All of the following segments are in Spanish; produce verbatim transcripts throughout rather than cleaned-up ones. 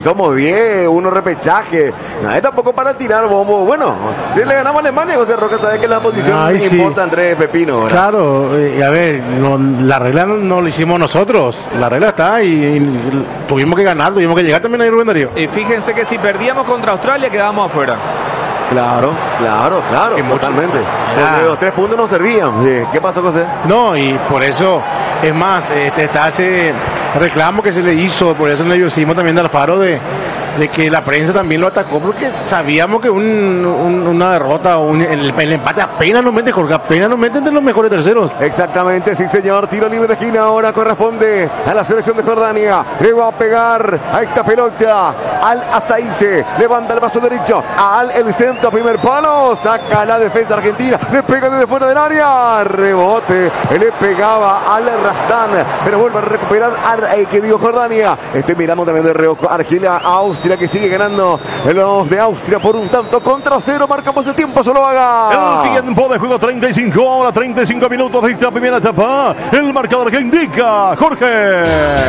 Somos diez, uno repechaje. Nada, tampoco para tirar bombo. Bueno, si le ganamos a Alemania, José Roca sabe que la posición Ay, sí. importa Andrés Pepino, ¿verdad? Claro, eh, a ver, no, la regla no, no la hicimos nosotros. La regla está y, y tuvimos que ganar, tuvimos que llegar también ahí, Rubén Darío. Y fíjense que si perdíamos contra Australia quedábamos afuera. Claro, claro, claro, Que totalmente. Ah. Porque los tres puntos no servían. Sí. ¿Qué pasó, José? No, y por eso, es más, este, está ese reclamo que se le hizo, por eso nerviosismo también de Alfaro de, de que la prensa también lo atacó, porque sabíamos que un, un, una derrota o un, el, el empate apenas nos mete, Jorge, apenas nos mete entre los mejores terceros. Exactamente, sí señor, tiro libre de esquina ahora corresponde a la selección de Jordania. Le va a pegar a esta pelota Al Azaize, levanta el brazo derecho al el centro, primer palo, saca la defensa argentina, le pega desde fuera del área, rebote, le pegaba al Rastán, pero vuelve a recuperar al eh, que digo Jordania. Estoy mirando también de reojo Argelia, Austria, que sigue ganando los de Austria por un tanto contra cero. Marcamos el tiempo, solo haga el tiempo de juego, treinta y cinco, ahora treinta y cinco minutos de esta primera etapa. El marcador que indica Jorge.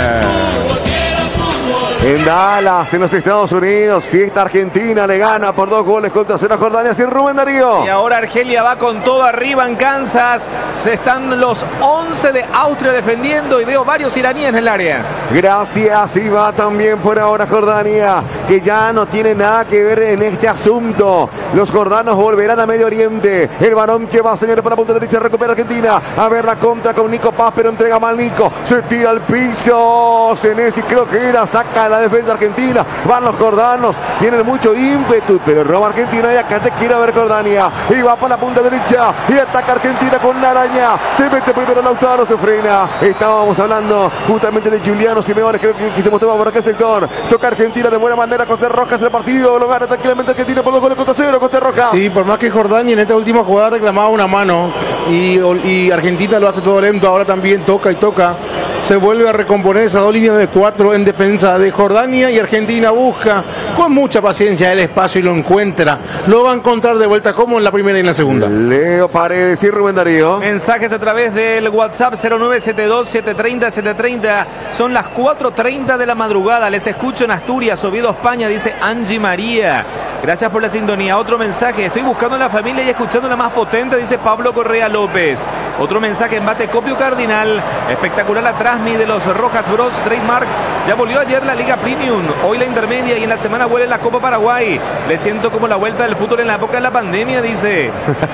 En Dallas, en los Estados Unidos, fiesta argentina, le gana por dos goles contra cero a Jordania sin Rubén Darío. Y ahora Argelia va con todo arriba en Kansas. Se están los once de Austria defendiendo y veo varios iraníes en el área. Gracias, y va también por ahora Jordania, que ya no tiene nada que ver en este asunto. Los jordanos volverán a Medio Oriente. El varón que va, señores, para la punta derecha, recupera Argentina. A ver la contra con Nico Paz, pero entrega mal Nico. Se tira al piso. Senesi creo que era, saca la defensa argentina. Van los jordanos, tienen mucho ímpetu, pero roba Argentina y acá te quiere ver Jordania. Y va para la punta derecha y ataca Argentina con una araña. Se mete primero Lautaro, se frena. Estábamos hablando justamente de Giuliano Simeone, creo que, que se mostraba por aquel sector. Toca Argentina de buena manera. José Rojas el partido, lo gana tranquilamente Argentina por dos goles contra cero. José Rojas. Sí, por más que Jordania en esta última jugada reclamaba una mano y, y Argentina lo hace todo lento, ahora también toca y toca. Se vuelve a recomponer esa dos líneas de cuatro en defensa de Jordania y Argentina busca con mucha paciencia el espacio y lo encuentra. Lo va a encontrar de vuelta como en la primera y en la segunda. Leo Paredes y Rubén Darío. Mensajes a través del WhatsApp cero nueve siete dos, siete tres cero, siete tres cero. Son las cuatro treinta de la madrugada. Les escucho en Asturias, Oviedo, España, dice Angie María. Gracias por la sintonía. Otro mensaje. Estoy buscando en la familia y escuchando la más potente, dice Pablo Correa López. Otro mensaje. Embate Copio Cardinal. Espectacular atrás mi de los Rojas Bros. Trademark. Ya volvió ayer la Liga Premium. Hoy la intermedia y en la semana vuelve la Copa Paraguay. Le siento como la vuelta del fútbol en la época de la pandemia, dice.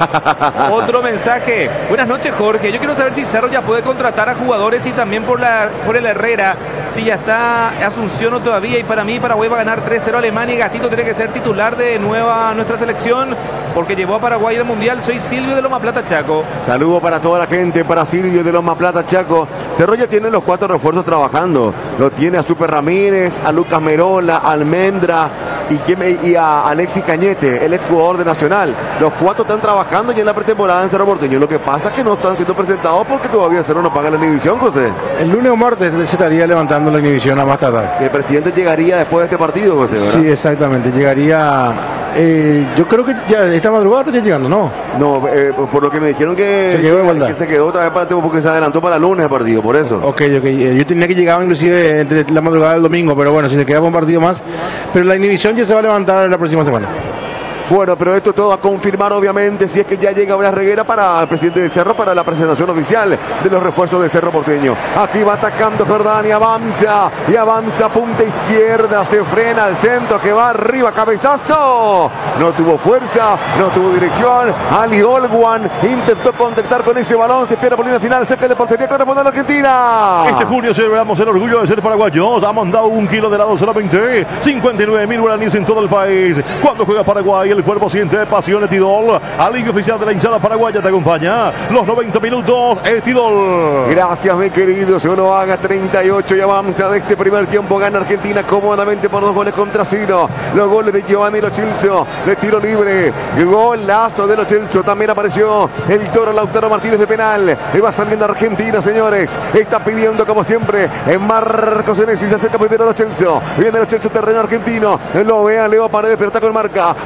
Otro mensaje. Buenas noches, Jorge. Yo quiero saber si Cerro ya puede contratar a jugadores y también por, la, por el Herrera. Si ya está Asunción o todavía. Y para mí Paraguay va a ganar tres cero a Alemania y Gatito tiene que ser titular de nueva nuestra selección porque llevó a Paraguay al Mundial. Soy Silvio de Loma Plata, Chaco. Saludo para toda la gente, para Silvio de Loma Plata, Chaco. Cerro ya tiene los cuatro refuerzos trabajando. Lo tiene a Super Ramírez, a Lucas Merola, a Almendra y, y a Alexis Cañete, el exjugador de Nacional. Los cuatro están trabajando ya en la pretemporada en Cerro Porteño. Lo que pasa es que no están siendo presentados porque todavía Cerro no paga la inhibición, José. El lunes o martes se estaría levantando la inhibición a más tardar. El presidente llegaría después de este partido, José, ¿verdad? Sí, exactamente. Llegaría, eh, yo creo que ya esta madrugada estaría llegando, ¿no? No, eh, por lo que me dijeron que se, quedó que se quedó otra vez para el tiempo porque se adelantó para el lunes el partido, por eso. Ok, ok. Yo tenía que llegar inclusive entre la madrugada del domingo, pero bueno, si se quedaba un partido más. Pero la inhibición ya se va a levantar la próxima semana. Bueno, pero esto todo va a confirmar obviamente si es que ya llega Blas Reguera para el presidente de Cerro para la presentación oficial de los refuerzos de Cerro Porteño. Aquí va atacando Jordania, avanza y avanza punta izquierda, se frena al centro que va arriba, cabezazo. No tuvo fuerza, no tuvo dirección. Ali Olguan intentó contactar con ese balón, se espera por línea final, cerca de portería corresponde a la Argentina. Este junio celebramos el orgullo de ser paraguayos. Ha mandado un kilo de helado solamente cincuenta y nueve mil guaraníes en todo el país. Cuando juega Paraguay, el cuerpo siente pasión. Etidol, alivio oficial de la hinchada paraguaya, te acompaña los noventa minutos. Etidol. Gracias, mi querido. Solo haga treinta y ocho y avanza de este primer tiempo. Gana Argentina cómodamente por dos goles contra cero. Los goles de Giovanni Lo Celso, de tiro libre. Golazo de Lo Celso. También apareció el toro Lautaro Martínez de penal. Y va saliendo Argentina, señores. Está pidiendo, como siempre, en Marcos Senesi. Se acerca primero Lo Celso. Viene Lo Celso, terreno argentino. Lo vea Leo Paredes, pero está con marca. Por eso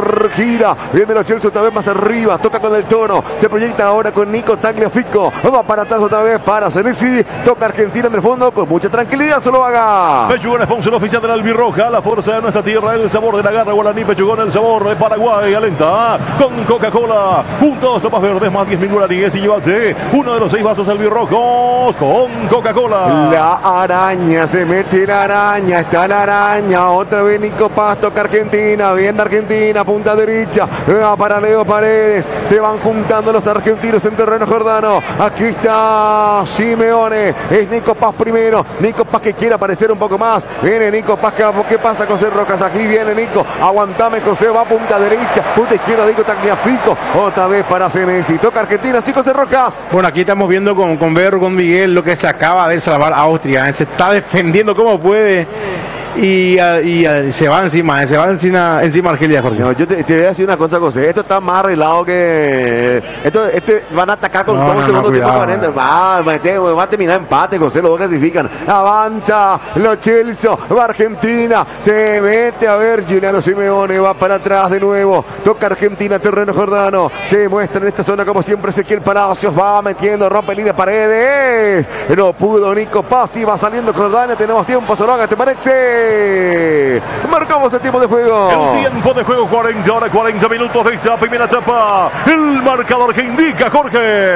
gira, viene los Chelsea otra vez más arriba, toca con el tono, se proyecta ahora con Nico Tagliafico, va para atrás otra vez para Senesi, toca Argentina en el fondo con mucha tranquilidad, solo haga. Pechugón, sponsor oficial de la albirroja, la fuerza de nuestra tierra, el sabor de la garra guaraní. Pechugón, el sabor de Paraguay, alenta con Coca-Cola, juntos tomas verdes más diez mil guaraníes y llévate uno de los seis vasos albirrojos con Coca-Cola. La araña, se mete la araña, está la araña, otra vez Nico Paz, toca Argentina, bien de Argentina, punta derecha, va para Leo Paredes, se van juntando los argentinos en terreno jordano, aquí está Simeone, es Nico Paz primero, Nico Paz que quiere aparecer un poco más, viene Nico Paz, ¿qué pasa José Rojas? Aquí viene Nico, aguantame José, va punta derecha, punta izquierda, Nico Tagliafico, otra vez para Senesi, toca Argentina, sí José Rojas. Bueno, aquí estamos viendo con, con Berro, con Miguel, lo que se acaba de salvar Austria, ¿eh? Se está defendiendo como puede. Y, y, y se va encima, se va encima, encima Argelia, Jorge. No, yo te, te voy a decir una cosa, José. Esto está más arreglado que. Esto, este van a atacar con no, todo no, el segundo no, tiempo cuidado, cuarenta. Va, va, va a terminar empate, José. Los dos clasifican. Avanza los Chelsea. Va Argentina. Se mete a ver. Giuliano Simeone va para atrás de nuevo. Toca Argentina, terreno jordano. Se muestra en esta zona como siempre Ezequiel Palacios. Va metiendo, rompe línea Paredes. No pudo Nico Paz. Y va saliendo Jordania. Tenemos tiempo, Sologa, ¿te parece? Marcamos el tiempo de juego. El tiempo de juego, cuarenta horas, cuarenta minutos de esta primera etapa. El marcador que indica Jorge.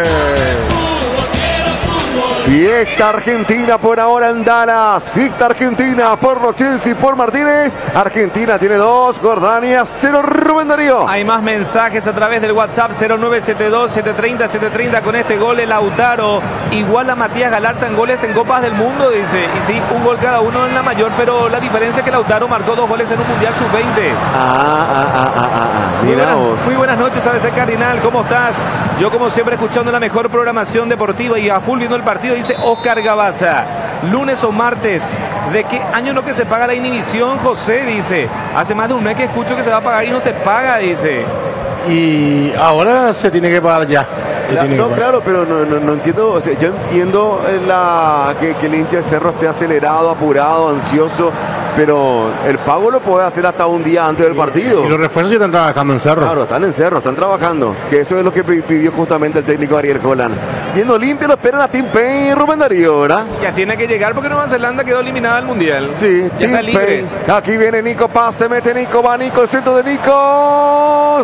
Fiesta Argentina por ahora en Dallas. Fiesta Argentina por los Chelsea, por Martínez. Argentina tiene dos, Jordania cero. Rubén Darío. Hay más mensajes a través del WhatsApp cero nueve siete dos, siete tres cero, siete tres cero. Con este gol el Lautaro igual a Matías Galarza en goles en Copas del Mundo, dice. Y sí, un gol cada uno en la mayor, pero la diferencia es que Lautaro marcó dos goles en un Mundial sub veinte. Ah, ah, ah, ah, ah. Muy Mira buenas, vos. muy buenas noches, A B C Cardinal, ¿cómo estás? Yo como siempre escuchando la mejor programación deportiva y a full viendo el partido, dice Oscar Gabaza. Lunes o martes, ¿de qué año no que se paga la inhibición, José? Dice, hace más de un mes que escucho que se va a pagar y no se paga, dice. Y ahora se tiene que pagar ya. Se La- tiene que no, pagar. claro, pero no, no, no entiendo. O sea, yo entiendo la, que, que el hincha de Cerro esté acelerado, apurado, ansioso, pero el pago lo puede hacer hasta un día antes del partido. Y los refuerzos ya están trabajando en Cerro. Claro, están en Cerro, están trabajando. Que eso es lo que pi- pidió justamente el técnico Ariel Colán. Viendo limpio, lo esperan a Tim Payne y Rubén Darío, ¿verdad? Ya tiene que llegar porque Nueva Zelanda quedó eliminada del Mundial. Sí, ya está Tim libre. Payne. Aquí viene Nico Paz, se mete Nico, va Nico, el centro de Nico.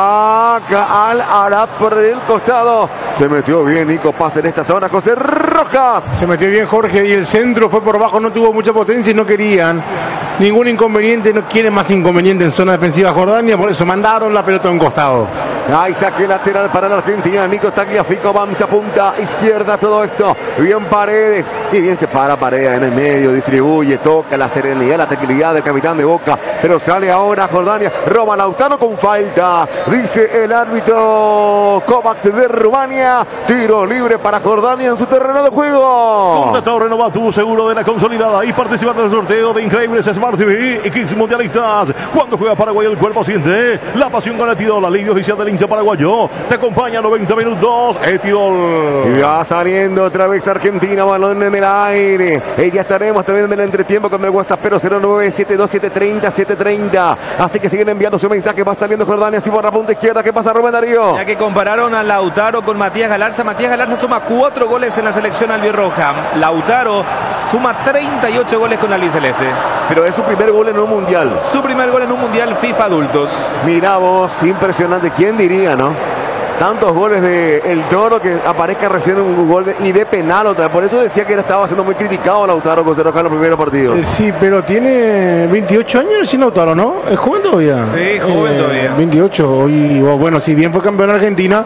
Saca al Arad por el costado. Se metió bien Nico Paz en esta zona. José Rojas. Se metió bien Jorge y el centro fue por bajo, no tuvo mucha potencia y no querían ningún inconveniente, no quieren más inconveniente en zona defensiva Jordania, por eso mandaron la pelota a un costado. Hay saque lateral para la Argentina. Nico Tagliafico avanza punta izquierda todo esto. Bien Paredes. Y bien se para Paredes en el medio. Distribuye, toca la serenidad, la tranquilidad del capitán de Boca. Pero sale ahora Jordania. Roba Lautaro con falta. Dice el árbitro Kovacs de Rumania. Tiro libre para Jordania en su terreno de juego. Contratado, renovado, tu seguro de la consolidada y participando del sorteo de increíbles Smart T V y Kits Mundialistas. Cuando juega Paraguay, el cuerpo siente la pasión con Etidol, la liga oficial del hincha paraguayo. Te acompaña noventa minutos, Etidol. Y va saliendo otra vez Argentina, balón en el aire. Y ya estaremos también en el entretiempo con el WhatsApp cero nueve siete dos, siete tres cero, siete tres cero. Así que siguen enviando su mensaje. Va saliendo Jordania, así por la punta izquierda. ¿Qué pasa, Rubén Darío? Ya que compararon a Lautaro con Matías Galarza, Matías Galarza suma cuatro goles en la selección albirroja. Lautaro suma treinta y ocho goles con la albiceleste. Pero es su primer gol en un mundial. Su primer gol en un Mundial FIFA Adultos. Mira vos, impresionante. ¿Quién diría, no? Tantos goles de El Toro que aparezca recién un gol de, y de penal otra vez. Por eso decía que él estaba siendo muy criticado Lautaro José Rojas en los primeros partidos. Eh, sí, pero tiene veintiocho años sin Lautaro, ¿no? ¿Es joven todavía? Sí, joven todavía. veintiocho. Y bueno, si bien fue campeón de Argentina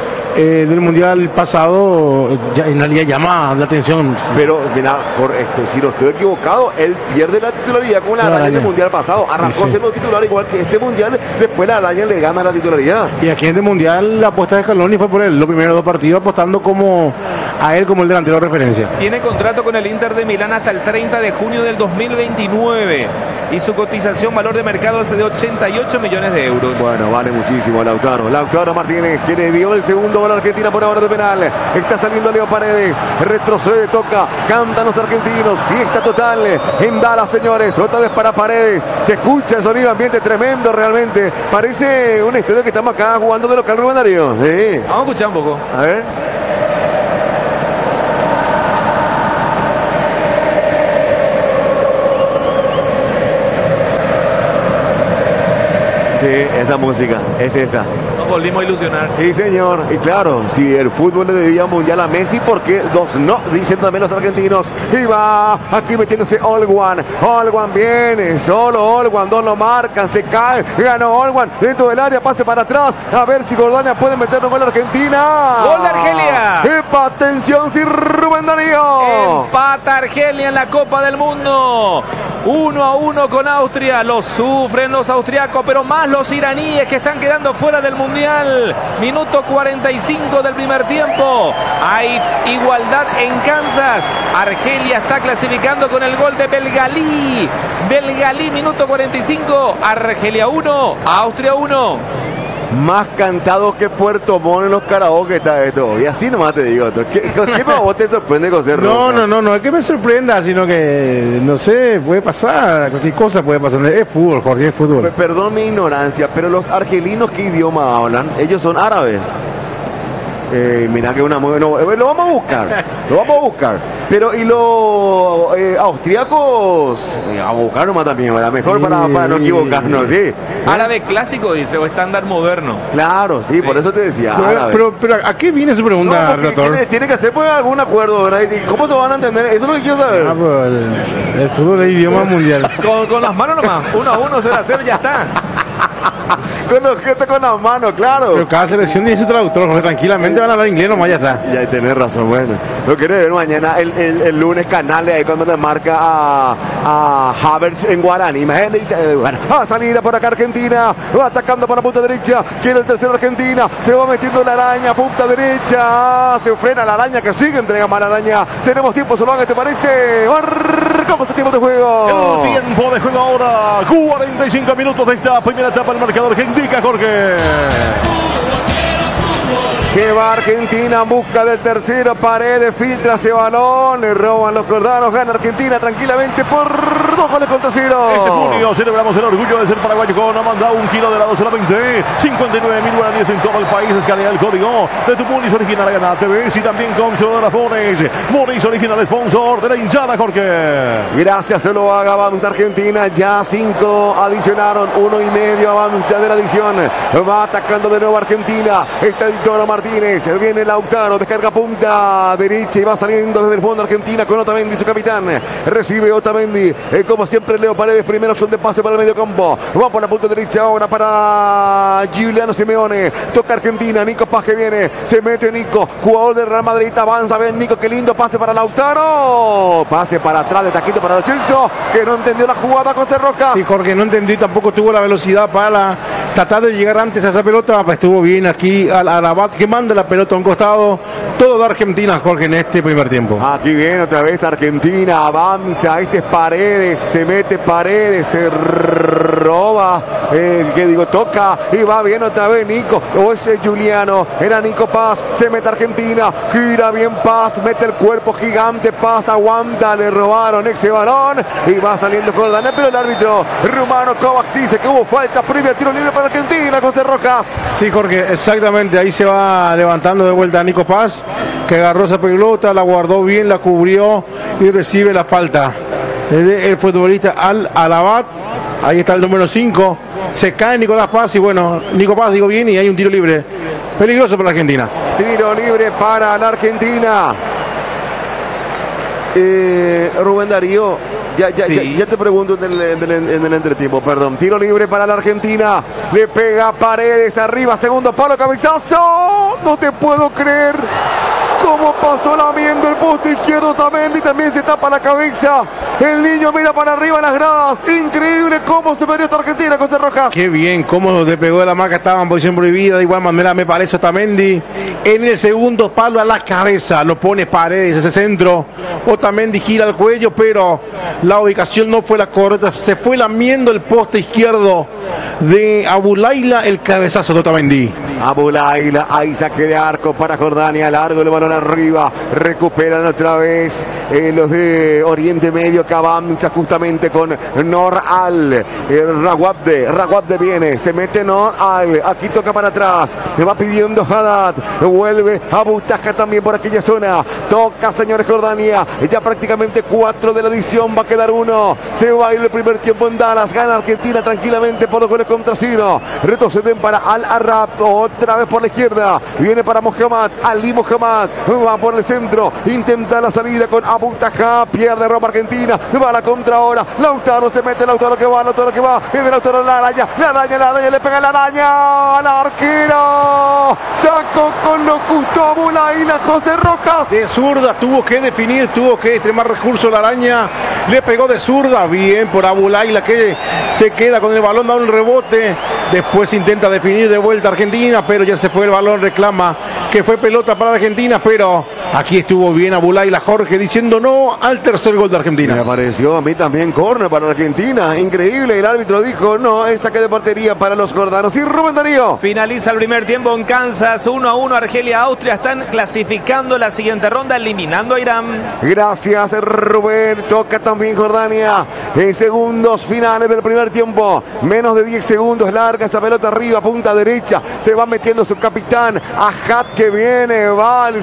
eh, del Mundial pasado, ya, en realidad llama la atención. Pero, mira, por, este, si no estoy equivocado, él pierde la titularidad con la Claro, araña en el ya. mundial pasado. Arrancó Sí, sí. siendo titular igual que este mundial. Después la araña le gana la titularidad. Y aquí en el Mundial la apuesta de Scaloni fue por él. Los primeros dos partidos apostando como a él como el delantero de referencia. Tiene contrato con el Inter de Milán hasta el treinta de junio del dos mil veintinueve. Y su cotización, valor de mercado, es de ochenta y ocho millones de euros. Bueno, vale muchísimo Lautaro. Lautaro Martínez, que le dio el segundo gol bola argentina por ahora de penal. Está saliendo Leo Paredes. Retrocede, toca. Cantan los argentinos. Fiesta total en Dallas, señores. Otra vez para Paredes. Se escucha el sonido ambiente tremendo realmente. Parece un estadio que estamos acá jugando de local, Rubén Darío. Sí. Vamos a escuchar un poco. A ver. Sí, esa música, es esa. Nos volvimos a ilusionar. Sí, señor. Y claro, si el fútbol le debía mundial a Messi, ¿por qué dos no? Dicen también los argentinos. Y va aquí metiéndose Olwan. Olwan viene, solo Olwan, dos lo marcan, se cae. Ganó Olwan dentro del área, pase para atrás. A ver si Jordania puede meter un gol a Argentina. ¡Gol de Argelia! ¡Epa, atención, sí, Rubén Darío! Empata Argelia en la Copa del Mundo. Uno a uno con Austria. Lo sufren los austriacos, pero más los iraníes que están quedando fuera del Mundial. Minuto cuarenta y cinco del primer tiempo. Hay igualdad en Kansas. Argelia está clasificando con el gol de Belgalí. Belgalí, minuto cuarenta y cinco. Argelia uno, Austria uno. Más cantado que Puerto Montt en los karaoke está esto. Y así nomás te digo. ¿Qué, qué a vos te sorprende, José Roca? No, no, no, no es que me sorprenda, sino que, no sé, puede pasar, cualquier cosa puede pasar. Es fútbol, Jorge, es fútbol. Perdón mi ignorancia, pero los argelinos, ¿qué idioma hablan? Ellos son árabes. Eh, mira que una muy... No, lo vamos a buscar, lo vamos a buscar. Pero, ¿y los eh, austríacos? Eh, vamos a buscar nomás también, ¿verdad? Mejor sí, para, para no equivocarnos, ¿sí? Árabe clásico, dice, o estándar moderno. Claro, sí, sí. Por eso te decía, pero, árabe. Pero, pero, ¿a qué viene su pregunta, no, tiene, tiene que hacer pues, algún acuerdo, ¿verdad? ¿Cómo se van a entender? Eso es lo que quiero saber. Ah, pero el, el fútbol es idioma mundial. Con, con las manos nomás, uno a uno, cero a cero, ya está. Con los gestos con las manos, claro. Pero cada selección tiene su traductor, Jorge, tranquilamente van a hablar inglés nomás, ya está. Ya tenés razón, bueno. Lo quiero ver mañana, el, el, el lunes, Canales, ahí cuando le marca a, a Havertz en Guaraní. Imagínate, bueno, va a salir por acá Argentina, va atacando para la punta derecha, quiere el tercero Argentina, se va metiendo la araña, punta derecha, se frena la araña que sigue, entrega más la araña. Tenemos tiempo, Solán, ¿te parece? ¿Cómo es el tiempo de juego? El tiempo de juego ahora, cuarenta y cinco minutos de esta primera etapa, el marcador que indica Jorge. Que va Argentina en busca del tercero. Paredes filtra ese balón. Le roban los cordanos. Gana Argentina tranquilamente por dos goles contra cero. Este junio celebramos el orgullo de ser paraguayo con ha mandado un kilo de helado solamente. cincuenta y nueve mil guaraníes en todo el país. Escanea el código de tu Munis original Gana T V. Y también con Ciudadanas Bones. Munis original sponsor de la hinchada, Jorge. Gracias, se lo haga. Avanza Argentina. Ya cinco adicionaron. Uno y medio avanza de la adición. Va atacando de nuevo Argentina. Está el Toro Martínez. Viene Lautaro, descarga punta derecha y va saliendo desde el fondo Argentina con Otamendi, su capitán. Recibe Otamendi, eh, como siempre Leo Paredes. Primero son de pase para el medio campo. Va por la punta derecha ahora para Giuliano Simeone. Toca Argentina, Nico Paz que viene. Se mete Nico, jugador del Real Madrid. Avanza, ven Nico, qué lindo pase para Lautaro. Pase para atrás de taquito para los Chelsea, que no entendió la jugada con Rojas. Sí, Jorge, no entendí, tampoco tuvo la velocidad para la, tratar de llegar antes a esa pelota. Estuvo bien aquí a la Arabat, que manda la pelota a un costado. Todo de Argentina, Jorge, en este primer tiempo. Aquí viene otra vez Argentina, avanza, este es Paredes, se mete Paredes, se roba, eh, que digo, toca y va bien otra vez Nico, o ese Giuliano, era Nico Paz, se mete Argentina, gira bien Paz, mete el cuerpo gigante, Paz aguanta, le robaron ese balón y va saliendo con la pero el árbitro rumano Kovac dice que hubo falta previa, tiro libre para Argentina, José Rojas. Sí, Jorge, exactamente, ahí se va levantando de vuelta a Nico Paz, que agarró esa pelota, la guardó bien, la cubrió y recibe la falta. El, el futbolista Al Alabat, ahí está el número cinco, se cae Nicolás Paz y bueno, Nico Paz digo bien y hay un tiro libre, peligroso para la Argentina. Tiro libre para la Argentina. Eh, Rubén Darío, ya, ya, sí. ya, ya te pregunto en el, en, el, en el entretiempo, perdón. Tiro libre para la Argentina, le pega Paredes arriba, segundo palo, cabezazo. No te puedo creer cómo pasó lamiendo el poste izquierdo Otamendi, también se tapa la cabeza. El niño mira para arriba las gradas. Increíble cómo se metió esta Argentina, José Rojas. Qué bien, cómo le pegó de la marca, estaba en posición prohibida. De igual manera me parece Otamendi en el segundo palo a la cabeza. Lo pone Paredes, ese centro. Otamendi gira el cuello, pero la ubicación no fue la correcta. Se fue lamiendo el poste izquierdo de Abulaila, el cabezazo de Otamendi. Abulaila, ahí saque de arco para Jordania, largo el balón arriba, recuperan otra vez eh, los de Oriente Medio, que avanza justamente con Nor Al, eh, Rawabde, Rawabde viene, se mete Nor Al, aquí toca para atrás, le va pidiendo Haddad, vuelve a Butaja también por aquella zona, toca señores Jordania, ya prácticamente cuatro de la edición, va a quedar uno, se va a ir el primer tiempo en Dallas, gana Argentina tranquilamente por dos goles contra cero, retroceden para Al Arab, otra vez por la izquierda, viene para Mohamed, Ali Mohamed, va por el centro, intenta la salida con Abu Taha, pierde Roma Argentina, va a la contra ahora, Lautaro se mete, Lautaro que va, Lautaro que va, viene Lautaro, la araña, la araña, la araña, le pega la araña al arquero, sacó con lo justo Abulaila, José Rojas. De zurda tuvo que definir, tuvo que extremar recurso la araña, le pegó de zurda, bien por Abulaila que se queda con el balón, da un rebote, después intenta definir de vuelta Argentina, pero ya se fue el balón, reclama que fue pelota para Argentina, pero aquí estuvo bien Abulaila, Jorge, diciendo no al tercer gol de Argentina. Me pareció a mí también córner para Argentina, increíble, el árbitro dijo no, es saque de portería para los jordanos. Y Rubén Darío. Finaliza el primer tiempo en Kansas, uno a uno, Argelia, Austria están clasificando la siguiente ronda, eliminando a Irán. Gracias Rubén, toca también Jordania en segundos finales del primer tiempo, menos de diez segundos, larga esa pelota arriba, punta derecha, se va metiendo su capitán, Ajat que viene, va al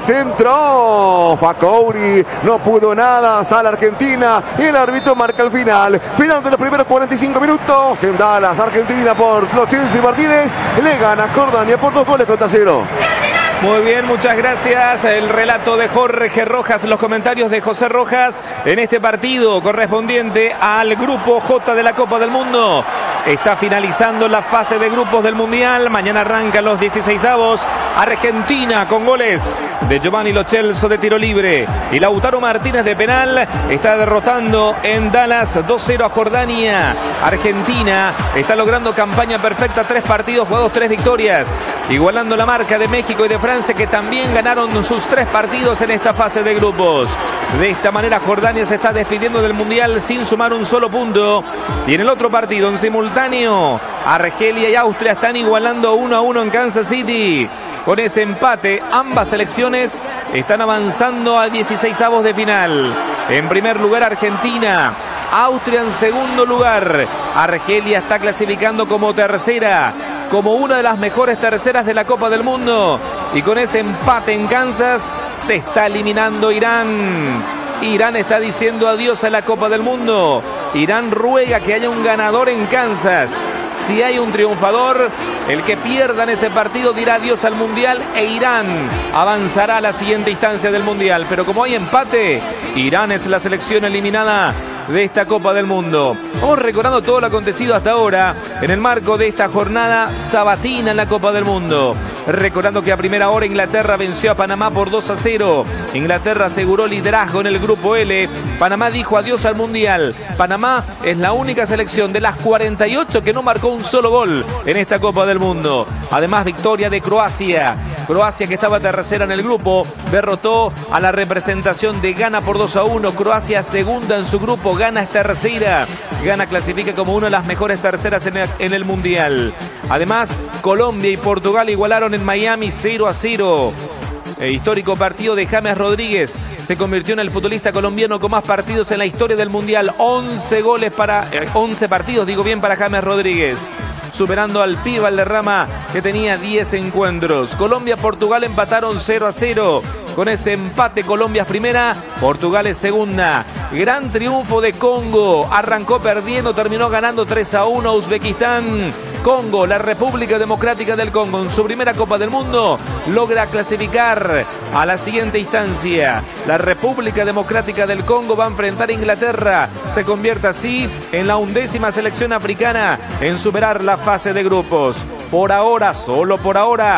centro, Fakouri, no pudo nada, sale Argentina y el árbitro marca el final, final de los primeros cuarenta y cinco minutos en Dallas, Argentina por los Chelsea Martínez, le gana Jordania por dos goles contra cero. Muy bien, muchas gracias. El relato de Jorge Rojas, los comentarios de José Rojas en este partido correspondiente al grupo J de la Copa del Mundo. Está finalizando la fase de grupos del Mundial. Mañana arrancan los dieciseisavos. Argentina con goles de Giovanni Lo Celso de tiro libre y Lautaro Martínez de penal. Está derrotando en Dallas dos cero a Jordania. Argentina está logrando campaña perfecta, tres partidos jugados, tres victorias, igualando la marca de México y de Francia, que también ganaron sus tres partidos en esta fase de grupos. De esta manera Jordania se está despidiendo del Mundial sin sumar un solo punto. Y en el otro partido en simultáneo, Argelia y Austria están igualando uno a uno en Kansas City. Con ese empate, ambas selecciones están avanzando a dieciseisavos de final. En primer lugar Argentina, Austria en segundo lugar. Argelia está clasificando como tercera, como una de las mejores terceras de la Copa del Mundo. Y con ese empate en Kansas se está eliminando Irán. Irán está diciendo adiós a la Copa del Mundo. Irán ruega que haya un ganador en Kansas. Si hay un triunfador, el que pierda en ese partido dirá adiós al Mundial e Irán avanzará a la siguiente instancia del Mundial. Pero como hay empate, Irán es la selección eliminada de esta Copa del Mundo. Vamos recordando todo lo acontecido hasta ahora en el marco de esta jornada sabatina en la Copa del Mundo. Recordando que a primera hora Inglaterra venció a Panamá por dos a cero. Inglaterra aseguró liderazgo en el grupo L. Panamá dijo adiós al Mundial. Panamá es la única selección de las cuarenta y ocho que no marcó un solo gol en esta Copa del Mundo. Además, victoria de Croacia. Croacia, que estaba tercera en el grupo, derrotó a la representación de Ghana por dos a uno. Croacia segunda en su grupo, Ghana es tercera. Ghana clasifica como una de las mejores terceras en el, en el Mundial. Además, Colombia y Portugal igualaron en Miami cero a cero. El histórico partido de James Rodríguez se convirtió en el futbolista colombiano con más partidos en la historia del Mundial. once goles para, eh, once partidos, digo bien, para James Rodríguez, superando al Pibe Valderrama, que tenía diez encuentros. Colombia-Portugal empataron cero a cero. Con ese empate, Colombia es primera, Portugal es segunda. Gran triunfo de Congo. Arrancó perdiendo, terminó ganando tres a uno a Uzbekistán. Congo, la República Democrática del Congo, en su primera Copa del Mundo, logra clasificar a la siguiente instancia. La República Democrática del Congo va a enfrentar a Inglaterra. Se convierte así en la undécima selección africana en superar la fase de grupos. Por ahora, solo por ahora,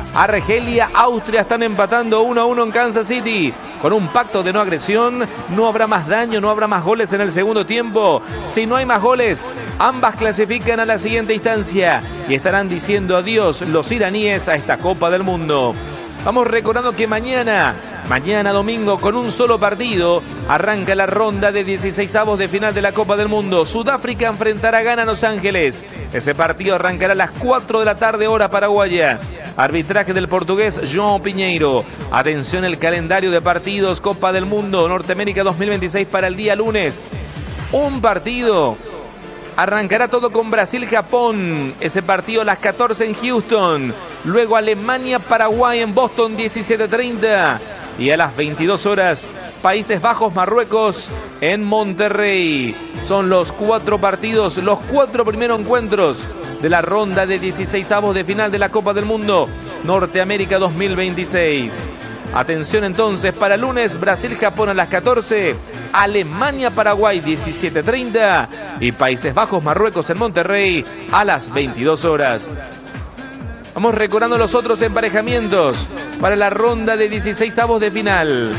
Argelia, Austria están empatando uno a uno en Kansas City. Con un pacto de no agresión, no habrá más daño, no habrá más goles en el segundo tiempo. Si no hay más goles, ambas clasifican a la siguiente instancia y estarán diciendo adiós los iraníes a esta Copa del Mundo. Vamos recordando que mañana, mañana domingo, con un solo partido, arranca la ronda de dieciseisavos de final de la Copa del Mundo. Sudáfrica enfrentará a Ghana en Los Ángeles. Ese partido arrancará a las cuatro de la tarde, hora paraguaya. Arbitraje del portugués João Pinheiro. Atención el calendario de partidos Copa del Mundo Norteamérica dos mil veintiséis para el día lunes. Un partido. Arrancará todo con Brasil-Japón, ese partido a las catorce en Houston. Luego Alemania-Paraguay en Boston, diecisiete treinta. Y a las veintidós horas, Países Bajos-Marruecos en Monterrey. Son los cuatro partidos, los cuatro primeros encuentros de la ronda de dieciseisavos de final de la Copa del Mundo Norteamérica dos mil veintiséis. Atención entonces para el lunes, Brasil-Japón a las catorce, Alemania-Paraguay diecisiete treinta y Países Bajos-Marruecos en Monterrey a las veintidós horas. Vamos recordando los otros emparejamientos para la ronda de dieciseisavos de final.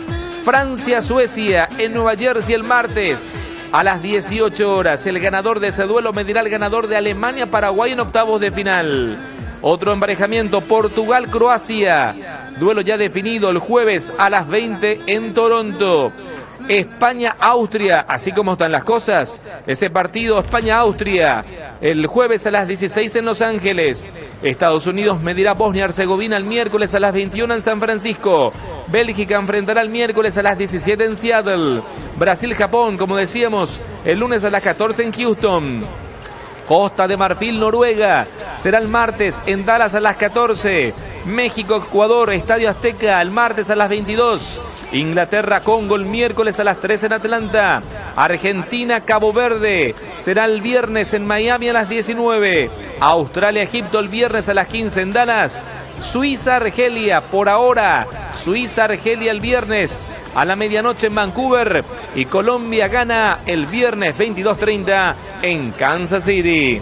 Francia-Suecia en Nueva Jersey el martes a las dieciocho horas. El ganador de ese duelo medirá al ganador de Alemania-Paraguay en octavos de final. Otro emparejamiento, Portugal-Croacia. Duelo ya definido el jueves a las veinte en Toronto. España-Austria, así como están las cosas, ese partido España-Austria, el jueves a las dieciséis en Los Ángeles. Estados Unidos medirá Bosnia-Herzegovina el miércoles a las veintiuna en San Francisco. Bélgica enfrentará el miércoles a las diecisiete en Seattle. Brasil-Japón, como decíamos, el lunes a las catorce en Houston. Costa de Marfil, Noruega, será el martes en Dallas a las catorce. México-Ecuador, Estadio Azteca, el martes a las veintidós. Inglaterra-Congo el miércoles a las tres en Atlanta. Argentina-Cabo Verde será el viernes en Miami a las diecinueve. Australia-Egipto el viernes a las quince en Dallas. Suiza-Argelia por ahora. Suiza-Argelia el viernes a la medianoche en Vancouver. Y Colombia-Ghana el viernes veintidós treinta en Kansas City.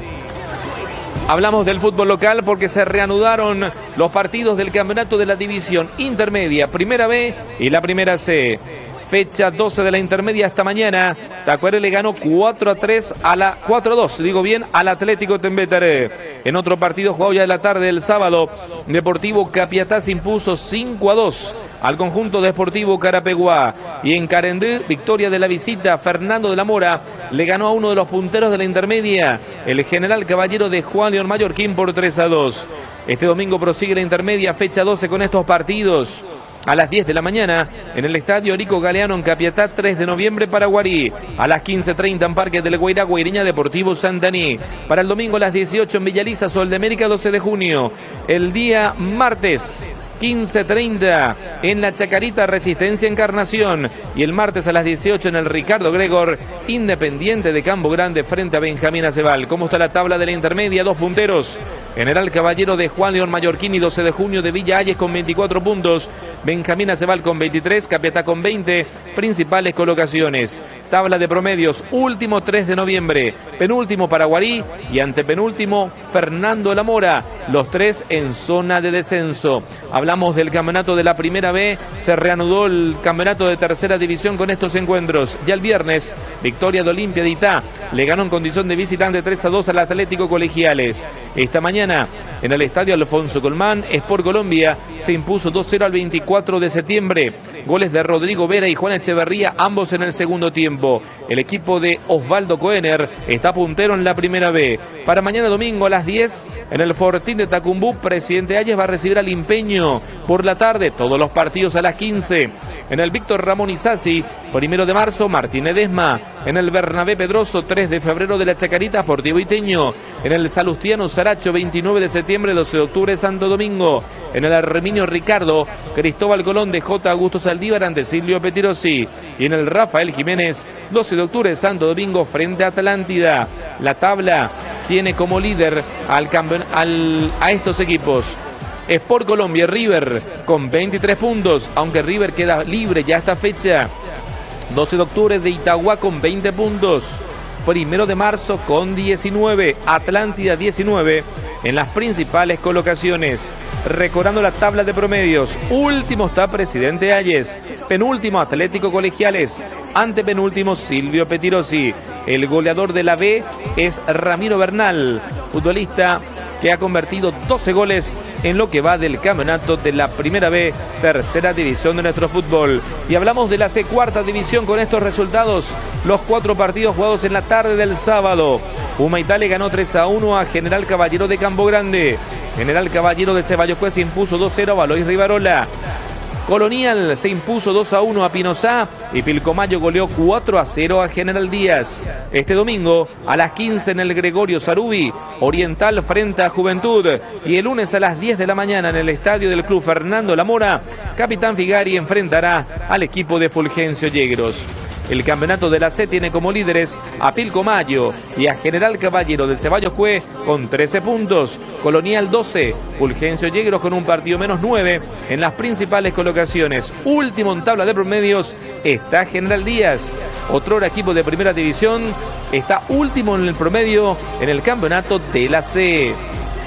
Hablamos del fútbol local porque se reanudaron los partidos del campeonato de la división intermedia, primera B y la primera C. Fecha doce de la intermedia esta mañana. Tacuaré le ganó cuatro a tres a la cuatro a dos, digo bien, al Atlético Tembetaré. En otro partido jugado ya de la tarde del sábado, Deportivo Capiatá se impuso cinco a dos al conjunto deportivo Carapeguá. Y en Carendú, victoria de la visita, Fernando de la Mora le ganó a uno de los punteros de la intermedia, el General Caballero de Juan León Mallorquín, por tres a dos. Este domingo prosigue la intermedia, fecha doce con estos partidos. A las diez de la mañana, en el Estadio Rico Galeano en Capiatá, tres de noviembre, Paraguarí. A las quince treinta en Parque del Guairá, Guairiña Deportivo Santaní. Para el domingo a las dieciocho en Villaliza, Sol de América, doce de junio. El día martes, quince treinta en la Chacarita, Resistencia Encarnación. Y el martes a las dieciocho en el Ricardo Gregor, Independiente de Campo Grande frente a Benjamín Aceval. ¿Cómo está la tabla de la intermedia? Dos punteros. General Caballero de Juan León Mallorquín y doce de junio de Villa Ayes con veinticuatro puntos. Benjamín Aceval con veintitrés, Capiatá con veinte. Principales colocaciones. Tabla de promedios, último tres de noviembre. Penúltimo Paraguarí y antepenúltimo Fernando de la Mora. Los tres en zona de descenso. Hablamos del campeonato de la primera B. Se reanudó el campeonato de tercera división con estos encuentros. Ya el viernes, victoria de Olimpia de Itá. Le ganó en condición de visitante tres a dos al Atlético Colegiales. Esta mañana, en el Estadio Alfonso Colmán, Sport Colombia se impuso dos cero al veinticuatro de septiembre. Goles de Rodrigo Vera y Juan Echeverría, ambos en el segundo tiempo. El equipo de Osvaldo Koener está puntero en la primera B. Para mañana domingo a las diez, en el Fortín de Tacumbú, Presidente Ayes va a recibir al Impeño. Por la tarde, todos los partidos a las quince. En el Víctor Ramón Isasi, primero de marzo, Martín Edesma. En el Bernabé Pedroso, tres de febrero de la Chacarita, Sportivo Iteño. En el Salustiano Saracho, veintinueve de septiembre, doce de octubre, Santo Domingo. En el Arminio Ricardo, Cristóbal Colón de J. Augusto Saldívar ante Silvio Petirosi. Y en el Rafael Jiménez, doce de octubre, Santo Domingo frente a Atlántida. La tabla tiene como líder al campeón, al, a estos equipos. Sport Colombia, River con veintitrés puntos, aunque River queda libre ya esta fecha. doce de octubre de Itagua con veinte puntos. Primero de marzo con diecinueve, Atlántida diecinueve en las principales colocaciones. Recordando la tabla de promedios, último está Presidente Hayes, penúltimo Atlético Colegiales, antepenúltimo Silvio Petirosi. El goleador de la B es Ramiro Bernal, futbolista que ha convertido doce goles en lo que va del campeonato de la Primera B, tercera división de nuestro fútbol. Y hablamos de la C, cuarta división, con estos resultados: los cuatro partidos jugados en la tarde del sábado. Puma Italia ganó tres a uno a General Caballero de Campo Grande. General Caballero de Ceballos se impuso dos cero a Valois Rivarola. Colonial se impuso dos a uno a Pinosá y Pilcomayo goleó cuatro a cero a General Díaz. Este domingo a las quince en el Gregorio Sarubi, Oriental frente a Juventud, y el lunes a las diez de la mañana en el estadio del Club Fernando Lamora, Capitán Figari enfrentará al equipo de Fulgencio Yegros. El campeonato de la C tiene como líderes a Pilcomayo y a General Caballero de Ceballos Cue con trece puntos, Colonial doce, Fulgencio Yegros con un partido menos nueve en las principales colocaciones. Último en tabla de promedios está General Díaz, otro equipo de primera división, está último en el promedio en el campeonato de la C.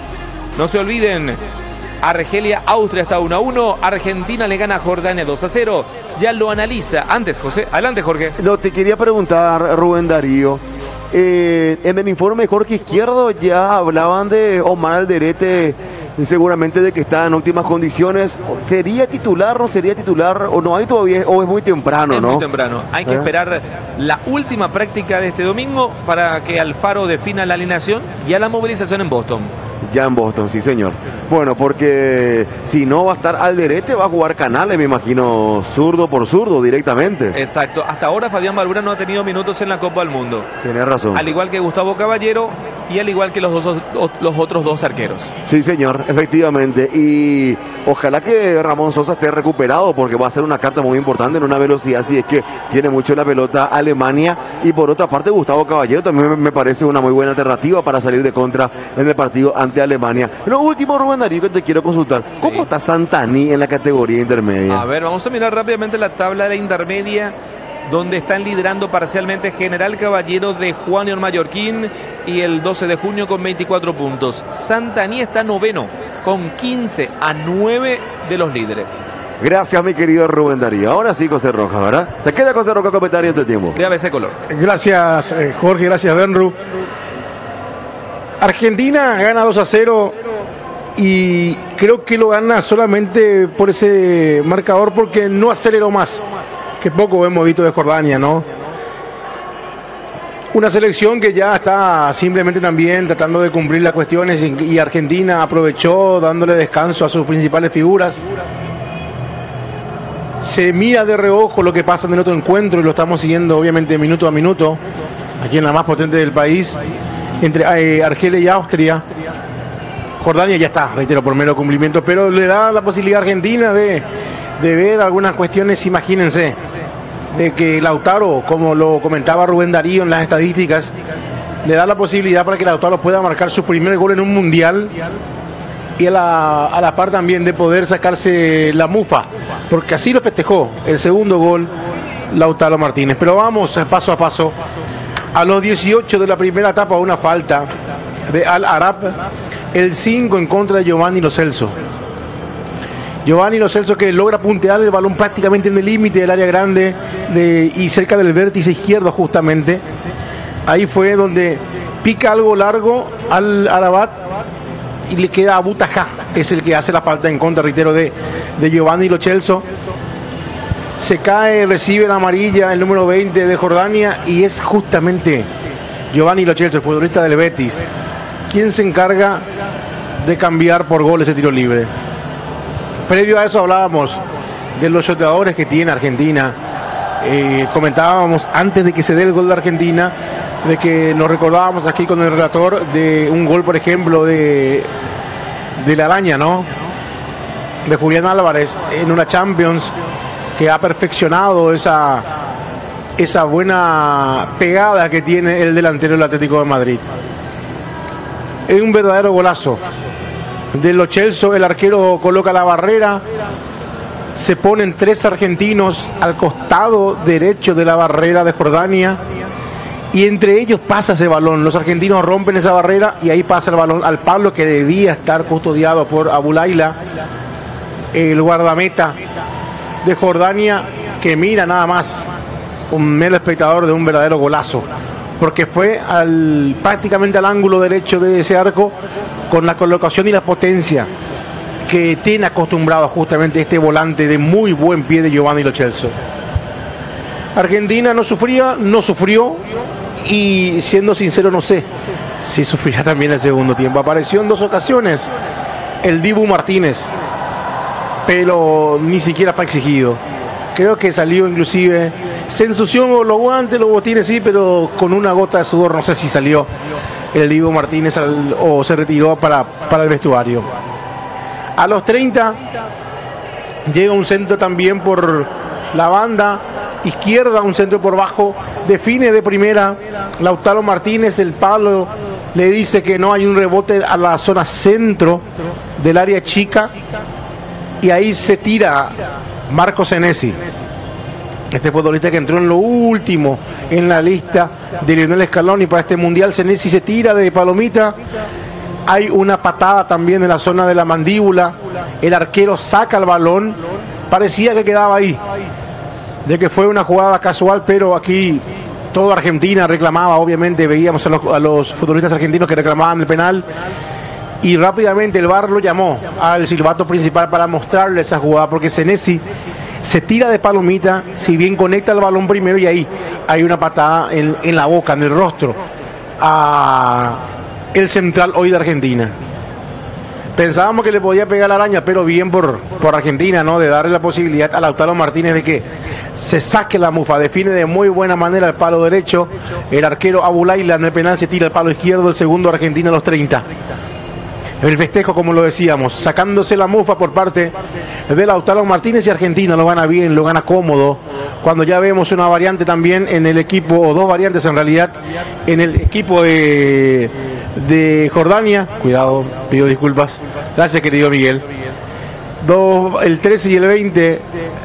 No se olviden, Argelia, Austria está uno a uno, Argentina le gana a Jordania dos a cero, ya lo analiza. Antes, José, adelante, Jorge. No, te quería preguntar, Rubén Darío, eh, en el informe de Jorge Izquierdo ya hablaban de Omar Alderete, seguramente de que está en óptimas condiciones. ¿Sería titular, no sería titular, o no hay todavía, o es muy temprano, es no? muy temprano, hay que ¿Eh? esperar la última práctica de este domingo para que Alfaro defina la alineación y a la movilización en Boston. Ya en Boston, sí señor. Bueno, porque si no va a estar Alderete, va a jugar Canales, me imagino, zurdo por zurdo directamente. Exacto, hasta ahora Fabián Balbuena no ha tenido minutos en la Copa del Mundo. Tienes razón. Al igual que Gustavo Caballero y al igual que los, dos, los otros dos arqueros. Sí señor, efectivamente. Y ojalá que Ramón Sosa esté recuperado, porque va a ser una carta muy importante en una velocidad, si es que tiene mucho la pelota Alemania. Y por otra parte, Gustavo Caballero también me parece una muy buena alternativa para salir de contra en el partido ante Alemania. Lo último, Rubén Darío, que te quiero consultar, sí. ¿Cómo está Santani en la categoría intermedia? A ver, vamos a mirar rápidamente la tabla de la intermedia, donde están liderando parcialmente General Caballero de Juan León Mallorquín y el doce de junio con veinticuatro puntos. Santani está noveno con quince a nueve de los líderes. Gracias, mi querido Rubén Darío. Ahora sí, José Rojas, ¿verdad? Se queda José Rojas, comentario en tu tiempo. De A B C Color. Gracias, eh, Jorge, gracias, Benru. Argentina gana dos a cero y creo que lo gana solamente por ese marcador, porque no aceleró más, que poco hemos visto de Jordania, ¿no? Una selección que ya está simplemente también tratando de cumplir las cuestiones, y Argentina aprovechó dándole descanso a sus principales figuras. Se mira de reojo lo que pasa en el otro encuentro y lo estamos siguiendo obviamente minuto a minuto, aquí en la más potente del país, entre eh, Argelia y Austria. Jordania ya está, reitero, por mero cumplimiento, pero le da la posibilidad a Argentina de, de ver algunas cuestiones. Imagínense, de que Lautaro, como lo comentaba Rubén Darío en las estadísticas, le da la posibilidad para que Lautaro pueda marcar su primer gol en un mundial, y a la, a la par también de poder sacarse la mufa, porque así lo festejó el segundo gol Lautaro Martínez. Pero vamos paso a paso. A los dieciocho de la primera etapa, una falta de Al Arab, el cinco en contra de Giovanni Lo Celso. Giovanni Lo Celso, que logra puntear el balón prácticamente en el límite del área grande de, y cerca del vértice izquierdo justamente. Ahí fue donde pica algo largo al Arabat y le queda a Butajá, es el que hace la falta en contra, reitero, de, de Giovanni Lo Celso. Se cae, recibe la amarilla el número veinte de Jordania, y es justamente Giovanni Lo Celso, el futbolista del Betis, quien se encarga de cambiar por gol ese tiro libre. Previo a eso hablábamos de los shoteadores que tiene Argentina. Eh, comentábamos antes de que se dé el gol de Argentina, de que nos recordábamos aquí con el relator de un gol, por ejemplo, de, de la araña, ¿no? De Julián Álvarez en una Champions, que ha perfeccionado esa, esa buena pegada que tiene el delantero del Atlético de Madrid. Es un verdadero golazo de Lo Celso. El arquero coloca la barrera, se ponen tres argentinos al costado derecho de la barrera de Jordania, y entre ellos pasa ese balón. Los argentinos rompen esa barrera y ahí pasa el balón al palo que debía estar custodiado por Aboulayla, el guardameta de Jordania, que mira nada más, un mero espectador de un verdadero golazo, porque fue al, prácticamente al ángulo derecho de ese arco, con la colocación y la potencia que tiene acostumbrado justamente este volante de muy buen pie de Giovanni Lo Celso. Argentina no sufría, no sufrió, y siendo sincero no sé si sufrirá también el segundo tiempo. Apareció en dos ocasiones el Dibu Martínez, pero ni siquiera fue exigido. Creo que salió inclusive, se ensució los guantes, los botines sí, pero con una gota de sudor, no sé si salió el Dibu Martínez al, o se retiró para, para el vestuario. A los treinta llega un centro también por la banda izquierda, un centro por bajo, define de primera Lautaro Martínez, el palo le dice que no, hay un rebote a la zona centro del área chica y ahí se tira Marco Senesi, este futbolista que entró en lo último en la lista de Lionel Scaloni para este mundial. Senesi se tira de palomita, hay una patada también en la zona de la mandíbula, el arquero saca el balón, parecía que quedaba ahí, de que fue una jugada casual, pero aquí toda Argentina reclamaba, obviamente veíamos a los, a los futbolistas argentinos que reclamaban el penal, y rápidamente el V A R lo llamó al silbato principal para mostrarle esa jugada, porque Senesi se tira de palomita, si bien conecta el balón primero, y ahí hay una patada en, en la boca, en el rostro, a el central hoy de Argentina. Pensábamos que le podía pegar la araña, pero bien por, por Argentina, ¿no? De darle la posibilidad a Lautaro Martínez de que se saque la mufa. Define de muy buena manera el palo derecho. El arquero Aboulayla en el penal se tira el palo izquierdo, el segundo Argentina a los treinta. El festejo, como lo decíamos, sacándose la mufa por parte de Lautaro Martínez, y Argentina lo gana bien, lo gana cómodo. Cuando ya vemos una variante también en el equipo, o dos variantes en realidad, en el equipo de, de Jordania. Cuidado, pido disculpas. Gracias, querido Miguel. Dos, el trece y el veinte.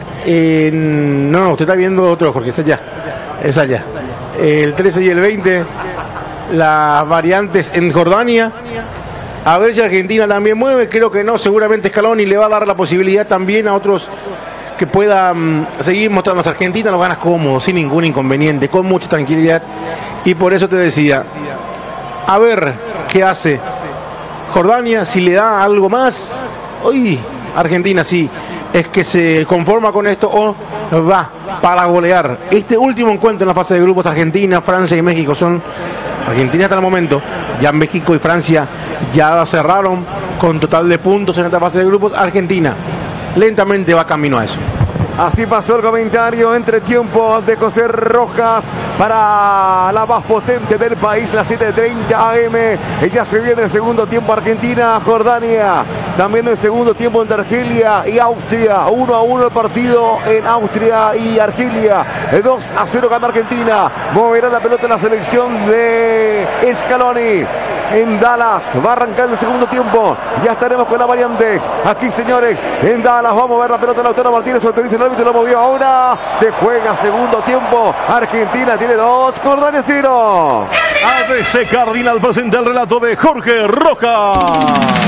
En, no, usted está viendo otro, Jorge, es allá. Es allá. El trece y el veinte, las variantes en Jordania. A ver si Argentina también mueve, creo que no, seguramente Scaloni le va a dar la posibilidad también a otros que puedan seguir mostrando. Argentina lo ganas cómodo, sin ningún inconveniente, con mucha tranquilidad, y por eso te decía, a ver qué hace Jordania, si le da algo más. Hoy Argentina sí, es que se conforma con esto o va para golear. Este último encuentro en la fase de grupos, Argentina, Francia y México son... Argentina hasta el momento, ya México y Francia ya la cerraron con total de puntos en esta fase de grupos. Argentina lentamente va camino a eso. Así pasó el comentario entre tiempo de José Rojas para la más potente del país, las siete treinta a eme. Ya se viene el segundo tiempo, Argentina, Jordania. También el segundo tiempo entre Argelia y Austria. uno a uno el partido en Austria y Argelia. dos a cero gana Argentina. Moverá la pelota en la selección de Scaloni en Dallas. Va a arrancar el segundo tiempo. Ya estaremos con las variantes. Aquí, señores, en Dallas. Vamos a ver la pelota de Lautaro Martínez. Autoriza el árbitro, lo movió ahora. Se juega segundo tiempo. Argentina tiene dos, Jordania cero. A B C Cardinal presenta el relato de Jorge Rojas.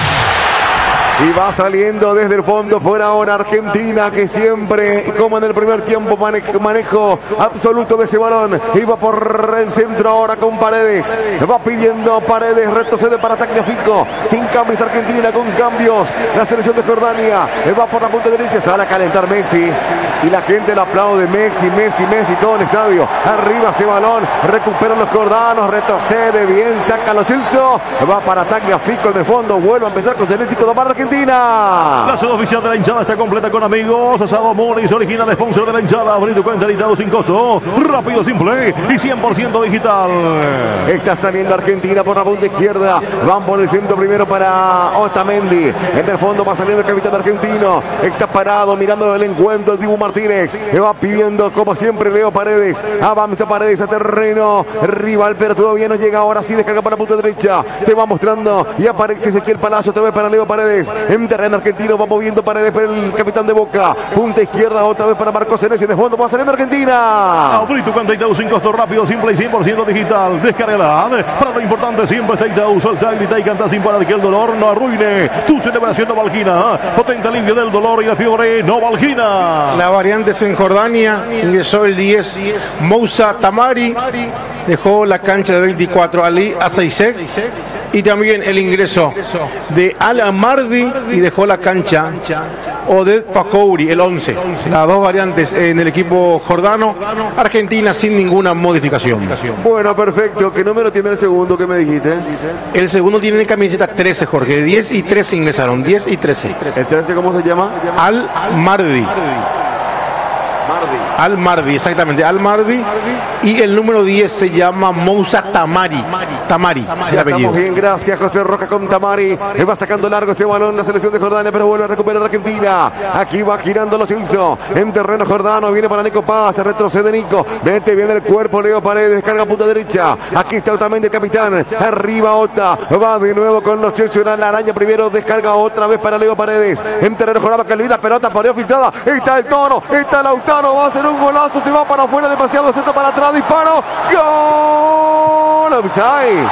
Y va saliendo desde el fondo por ahora Argentina, que siempre, como en el primer tiempo, manejo, manejo absoluto de ese balón. Y va por el centro ahora con Paredes. Va pidiendo Paredes, retrocede para Tagliafico. Sin cambios Argentina, con cambios. La selección de Jordania va por la punta derecha. Se va a calentar Messi. Y la gente lo aplaude. Messi, Messi, Messi, todo el estadio. Arriba ese balón. Recuperan los jordanos. Retrocede bien. Saca Lo Celso. Va para Tagliafico en el fondo. Vuelve a empezar con el éxito para Argentina. La sede oficial de la hinchada está completa con amigos. Asado Moris, original sponsor de la hinchada. Abrir tu cuenta editado sin costo. Rápido, simple y cien por ciento digital. Está saliendo Argentina por la punta izquierda. Van por el centro primero para Otamendi. En el fondo va saliendo el capitán argentino. Está parado mirando el encuentro el Dibu Martínez. Le va pidiendo, como siempre, Leo Paredes. Avanza Paredes a terreno rival, pero todavía no llega. Ahora sí descarga para la punta derecha. Se va mostrando y aparece Ezequiel Palacio otra vez para Leo Paredes. en terreno argentino, va moviendo Paredes para el capitán de Boca, punta izquierda otra vez para Marcos Senesi, de fondo va saliendo Argentina. Abrito con Teitaus sin costo rápido, simple y cien por ciento digital. Descárgala. Para lo importante siempre es Teitaus. Solta, grita y canta sin parar que el dolor no arruine tu celebración Novalgina. Potente alivio del dolor y la fiebre Novalgina. La variante es en Jordania, ingresó el diez Moussa Tamari, dejó la cancha de veinticuatro Ali Azaisek, y también el ingreso de Al Mardi y dejó la cancha Oded Fakouri, el once. Las dos variantes en el equipo jordano. Argentina sin ninguna modificación. Bueno, perfecto. ¿Qué número tiene el segundo que me dijiste? El segundo tiene camiseta trece, Jorge. diez y trece ingresaron. diez y trece. ¿El trece cómo se llama? Al Mardi. Al Mardi, exactamente, Al Mardi. Y el número diez se llama Moussa Tamari. Tamari, el Ya apellido. estamos bien, gracias José Roca con Tamari. Le va sacando largo ese balón la selección de Jordania, pero vuelve a recuperar Argentina. Aquí va girando los Chilso. En terreno jordano, viene para Nico Paz, se retrocede Nico. Vete bien el cuerpo, Leo Paredes, descarga punta derecha. Aquí está Otamendi, el capitán. Arriba Ota, va de nuevo con los Chilso. La araña primero, descarga otra vez para Leo Paredes. En terreno jordano, que la pelota, parió filtrada. Está el Toro, está Lautaro, va a hacer un golazo, se va para afuera, demasiado centro para atrás, disparo, gol, offside,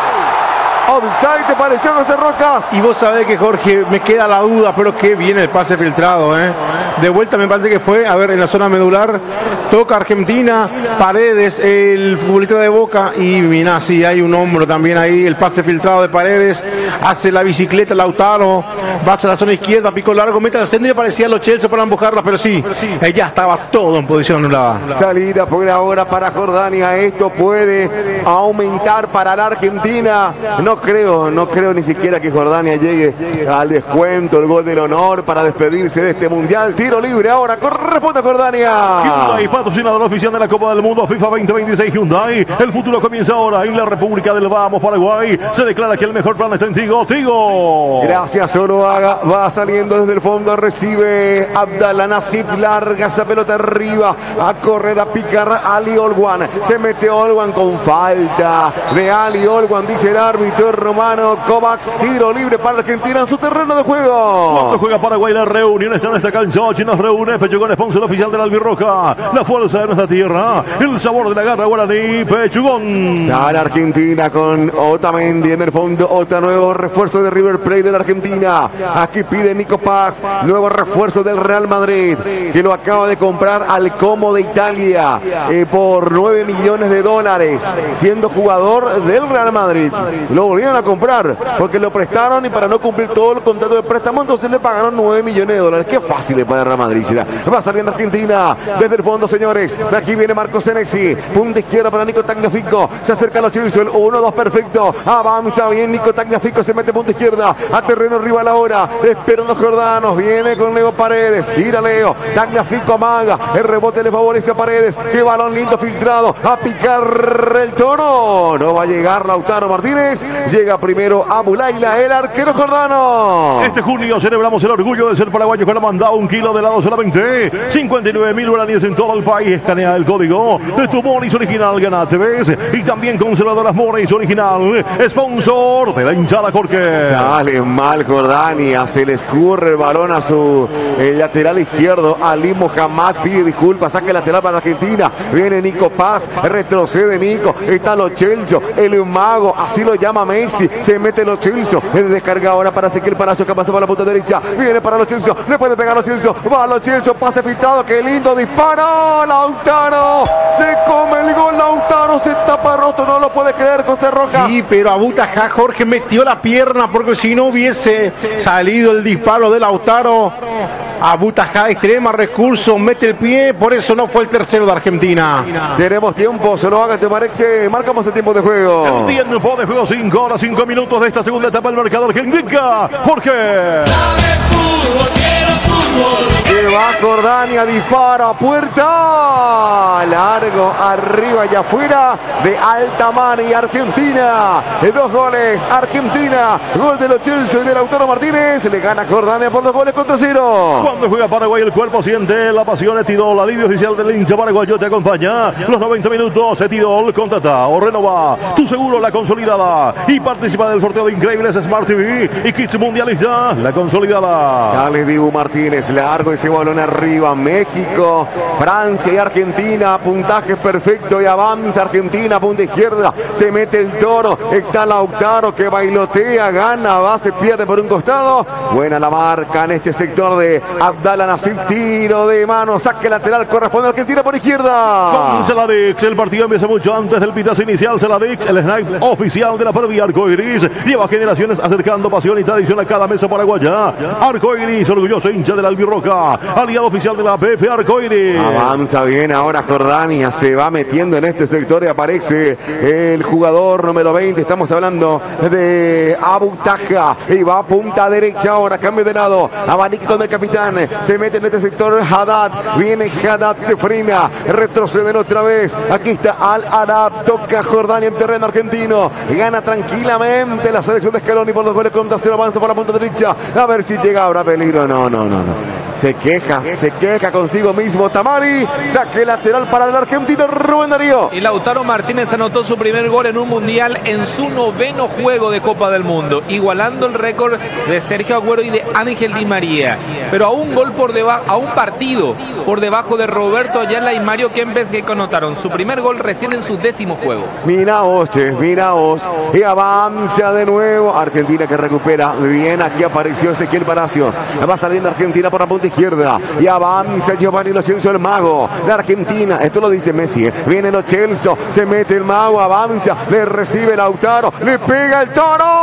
offside, ¿te pareció, José Rocas? Y vos sabés que, Jorge, me queda la duda, pero que viene el pase filtrado, ¿eh? De vuelta me parece que fue, a ver, en la zona medular, toca Argentina, Paredes, el futbolista de Boca, y mirá, sí, hay un hombro también ahí, el pase filtrado de Paredes, hace la bicicleta Lautaro, va hacia la zona izquierda, pico largo, mete al centro y parecía los Chelsea para empujarla, pero sí, ya estaba todo en posición anulada. Salida por ahora para Jordania, esto puede aumentar para la Argentina. No creo, no creo ni siquiera que Jordania llegue al descuento, el gol del honor para despedirse de este mundial. Tiro libre ahora, corresponde a Jordania. Hyundai, patrocinador oficial de la Copa del Mundo FIFA veinte veintiséis. Hyundai, el futuro comienza ahora en la República del Vamos, Paraguay. Se declara que el mejor plan está en Tigo. Tigo. Gracias, Zuluaga. Va saliendo desde el fondo, recibe Abdallah Nasib, larga esa pelota arriba, a correr, a picar Ali Olwan. Se mete Olwan con falta de Ali Olwan, dice el árbitro romano Kovacs. Tiro libre para Argentina en su terreno de juego. Cuando juega Paraguay, la reunión está en esta cancha. Nos reúne Pechugón, sponsor oficial de la Albirroja. La fuerza de nuestra tierra, el sabor de la garra guaraní. Pechugón. Sale Argentina con Otamendi en el fondo. Otra nuevo refuerzo de River Plate de la Argentina. Aquí pide Nico Paz, nuevo refuerzo del Real Madrid, que lo acaba de comprar al Como de Italia eh, por nueve millones de dólares, siendo jugador del Real Madrid. Lo volvieron a comprar porque lo prestaron y para no cumplir todo el contrato de préstamo, entonces le pagaron nueve millones de dólares. Qué fácil es para el Real Madrid. Va saliendo Argentina desde el fondo, señores. De aquí viene Marcos Senesi, punta izquierda para Nico Tagliafico. Se acerca a los Chilson, el uno dos perfecto. Avanza bien Nico Tagliafico, se mete punta izquierda a terreno rival ahora. Esperan los jordanos, viene con Leo Paredes, gira Leo, Tagliafico amaga, el rebote le favorece a Paredes. Qué balón lindo filtrado, a picar el Toro. No va a llegar Lautaro Martínez, llega primero Abu Laila, el arquero jordano. Este junio celebramos el orgullo de ser paraguayo con la mandado un kilo de helado solamente cincuenta y nueve mil guaraníes en todo el país. Escanea el código de tu Monis original, ganate, ¿ves? Y también conservadoras Monis original, sponsor de la hinchada Jorge. Sale mal Jordania, se le escurre el balón a su eh, lateral izquierdo. Ali Mohamed pide disculpas, saque lateral para Argentina. Viene Nico Paz, retrocede Nico, está Lo Celso, el mago, así lo llama Messi. Se mete Lo Celso, es descarga ahora para Ezequiel Palacio, que pasa para la punta derecha. Viene para Lo Celso, le puede pegar Lo Celso, va Lo Celso, pase filtrado, qué lindo disparo. Lautaro se come el gol, Lautaro se tapa roto, no lo puede creer, José Roca. Sí, pero Abu Tajá, Jorge, metió la pierna porque si no hubiese salido el disparo de Lautaro, Abu Tajá extrema recurso, mete el pie, por eso no fue el tercero de Argentina. Tenemos tiempo, se lo haga, ¿te parece? Marcamos el tiempo de juego. El tiempo de juego, cinco horas, cinco minutos de esta segunda etapa del marcador que indica Jorge. Dame fútbol, quiero fútbol. Que va Jordania, dispara, puerta. Largo, arriba y afuera de Altamar y Argentina. De dos goles, Argentina. Gol de los Chelsea y de Lautaro Martínez. Le gana Jordania por dos goles contra cero. Cuando juega Paraguay, el cuerpo siente la pasión. Etidol, alivio oficial del hincha paraguayo, te acompaña. Los noventa minutos, Etidol, contrata o renova tu seguro, la consolidada. Y participa del sorteo de increíbles Smart T V y Kits Mundialista, la consolidada. Sale Dibu Martínez, largo ese balón arriba. México, Francia y Argentina. Puntaje perfecto y avanza Argentina, punta izquierda. Se mete el toro. Está Lautaro que bailotea, gana, va, se pierde por un costado. Buena la marca en este sector de Abdallah Nasif. Tiro de mano, saque lateral, corresponde a Argentina por izquierda. Con Celadix, el partido empieza mucho antes del pitazo inicial. Celadix, el snipe oficial de la previa Arcoiris. Lleva generaciones acercando pasión y tradición a cada mesa paraguaya. Arcoiris, orgulloso hincha de la albirroja. Aliado oficial de la P F Arcoiris. Avanza bien ahora Jordania, se va metiendo en este sector y aparece el jugador número veinte. Estamos hablando de Abu Taha y va a punta derecha ahora, cambio de lado. Abanico con el capitán, se mete en este sector Haddad. Viene Haddad, se frena, retroceden otra vez. Aquí está Al Arab, toca Jordania en terreno argentino. Gana tranquilamente la selección de Scaloni por dos goles contra cero. Avanza por la punta derecha. A ver si llega ahora peligro. No, no, no, no. Se queja, se queja consigo mismo Tamari. Saque lateral para el argentino Rubén Darío. Y Lautaro Martínez anotó su primer gol en un mundial en su noveno juego de Copa del Mundo, igualando el récord de Sergio Agüero y de Ángel Di María. Pero a un gol por debajo, a un partido por debajo de Roberto Ayala y Mario Kempes, que anotaron su primer gol recién en su décimo juego. Mira vos, che, mira vos. Y avanza de nuevo. Argentina que recupera bien. Aquí apareció Ezequiel Palacios. Va saliendo Argentina por la punta izquierda. Y avanza Giovanni Lo Celso, el mago. La Argentina, esto lo dice Messi. ¿eh? Viene Lo Celso, se mete el mago, avanza. Le recibe Lautaro. Le pega el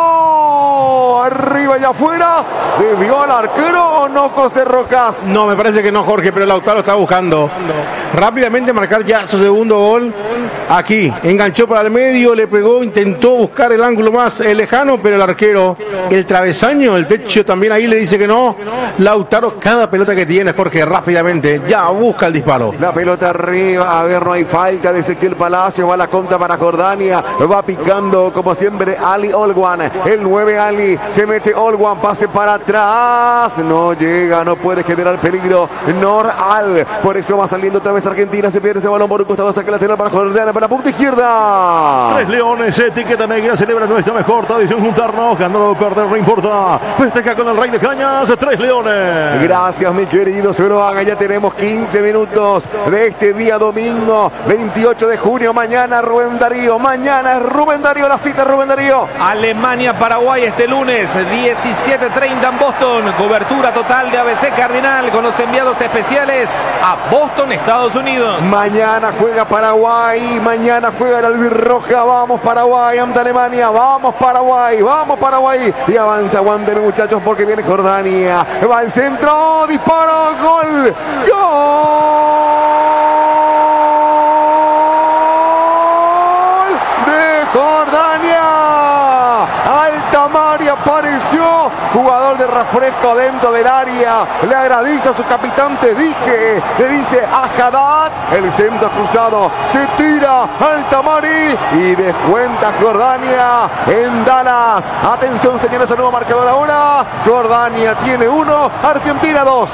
toro. Arriba y afuera. ¿Debió al arquero o no, José Rocas? No, me parece que no, Jorge, pero Lautaro está buscando rápidamente marcar ya su segundo gol. Aquí, enganchó para el medio, le pegó, intentó buscar el ángulo más eh, lejano, pero el arquero, el travesaño, el techo también ahí le dice que no. Lautaro, cada pelota que tiene, Jorge, rápidamente, ya busca el disparo. La pelota arriba, a ver, no hay falta de Ezequiel Palacio, va la contra para Jordania, va picando como siempre Ali Olwan, el nueve Ali, se mete Olwan, pase para atrás, no llega, no puede generar peligro, Nor Al, por eso va saliendo otra vez Argentina, se pierde ese balón por un costado, saca lateral para Jordania, para la punta izquierda. Tres Leones, etiqueta negra, celebra nuestra mejor tradición juntarnos, ganar o perder no importa, festeja con el Rey de Cañas, Tres Leones. Gracias mi querido Zuluaga, ya tenemos quince minutos de este día domingo, veintiocho de junio, mañana Rubén Darío, mañana es Rubén Darío, la cita Rubén Darío. Alemania-Paraguay este lunes, diecisiete treinta en Boston, cobertura total de A B C Cardinal con los enviados especiales a Boston, Estados Unidos. Mañana juega Paraguay, mañana juega el albirroja, vamos Paraguay ante Alemania, vamos Paraguay, vamos Paraguay, y avanza, aguanten muchachos porque viene Jordania, va al centro, disparo, gol, gol de Jordania. Altamari apareció, jugador de refresco dentro del área, le agradece a su capitán, te dije, le dice a Haddad, el centro cruzado, se tira Altamari y descuenta Jordania en Dallas. Atención señores, el nuevo marcador ahora, Jordania tiene uno, Argentina dos.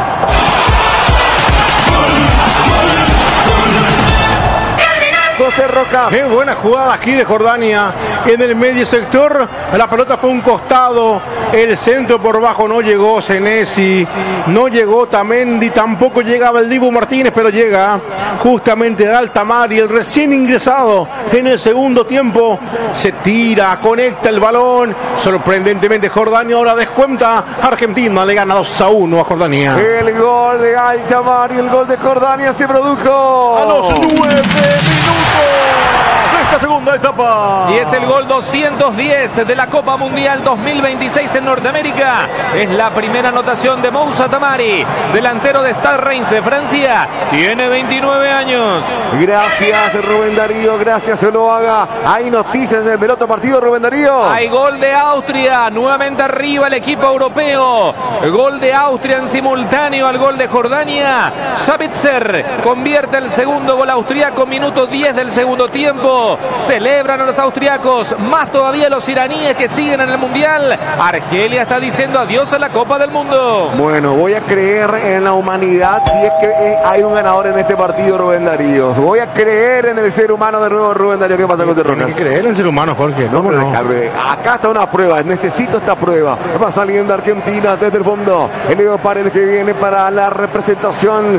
José Roca. Qué buena jugada aquí de Jordania en el medio sector. La pelota fue un costado. El centro por bajo no llegó Senesi. No llegó Tamendi. Tampoco llegaba el Dibu Martínez, pero llega justamente Altamari, el recién ingresado en el segundo tiempo. Se tira, conecta el balón. Sorprendentemente Jordania ahora descuenta. Argentina le gana dos a uno a Jordania. El gol de Altamari, el gol de Jordania se produjo a los nueve minutos de esta segunda etapa. Y es el gol doscientos diez de la Copa Mundial dos mil veintiséis en Norteamérica. Es la primera anotación de Moussa Tamari, delantero de Stade Reims de Francia. Tiene veintinueve años. Gracias, Rubén Darío. Gracias, se lo haga. Hay noticias en el otro partido, Rubén Darío. Hay gol de Austria. Nuevamente arriba el equipo europeo. Gol de Austria en simultáneo al gol de Jordania. Sabitzer convierte el segundo gol austriaco. Minuto diez del segundo tiempo. Celebran a los austriacos. Más todavía los iraníes que siguen en el Mundial. Argelia está diciendo adiós a la Copa del Mundo. Bueno, voy a creer en la humanidad si es que hay un ganador en este partido, Rubén Darío. Voy a creer en el ser humano de nuevo, Rubén Darío. ¿Qué pasa con Rojas? Hay que creer en el ser humano, Jorge. No, No, pero no. déjame. Acá está una prueba. Necesito esta prueba. Va saliendo Argentina desde el fondo. El Leo Paredes que viene para la representación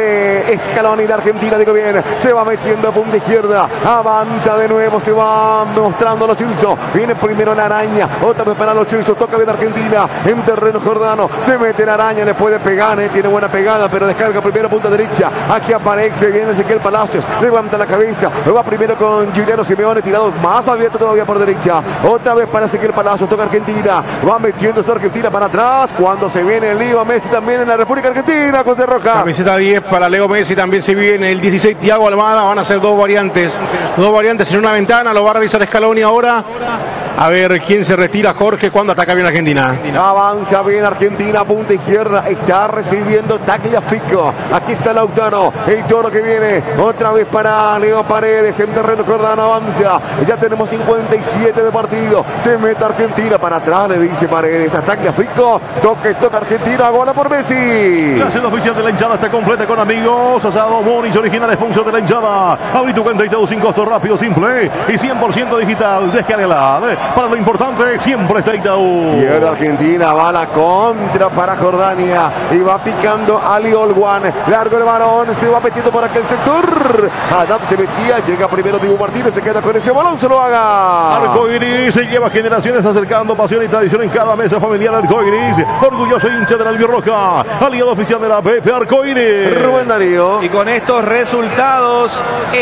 de Scaloni de Argentina. Digo bien. Se va metiendo a punta izquierda. Avanza de nuevo. Se va mostrando los Chilso. Viene primero la araña. Otra vez para los Chilso. Toca bien Argentina. En terreno jordano. Se mete la araña. Le puede pegar. Eh. Tiene buena pegada. Pero descarga primero punta derecha. Aquí aparece. Viene Ezequiel Palacios. Levanta la cabeza. Va primero con Giuliano Simeone. Tirado más abierto todavía por derecha. Otra vez para Ezequiel Palacios. Toca Argentina. Va metiéndose Argentina para atrás. Cuando se viene el Leo Messi también en la República Argentina. José Rojas. Camiseta diez para Leo Messi. También se viene el dieciséis Thiago Almada. Van a ser dos variantes. Dos variantes en una ventana. Lo va a realizar Scaloni ahora. A ver quién se retira, Jorge, cuando ataca bien Argentina. Avanza bien Argentina, punta izquierda. Está recibiendo Tagliafico. Aquí está Lautaro. El toro que viene. Otra vez para Leo Paredes. En terreno jordano avanza. Ya tenemos cincuenta y siete de partido. Se mete Argentina para atrás. Le dice Paredes a Tagliafico. Toque, toca Argentina. Gola por Messi. La cena oficial de la hinchada está completa con amigos. Asado Monich, original sponsor de la hinchada. Abre tu cuenta y todo sin costo, rápido, simple y cien por ciento digital. Descárgala. Para lo importante, siempre está Itaú. Pierde Argentina, va a la contra para Jordania. Y va picando Ali Olguan. Largo el varón, se va metiendo por aquel sector. Adam se metía, llega primero Dibu Martínez, se queda con ese balón, se lo haga. Arcoiris se lleva generaciones acercando pasión y tradición en cada mesa familiar. Arcoiris, orgulloso hincha de la albirroja, aliado oficial de la B F Arcoiris. Rubén Darío. Y con estos resultados,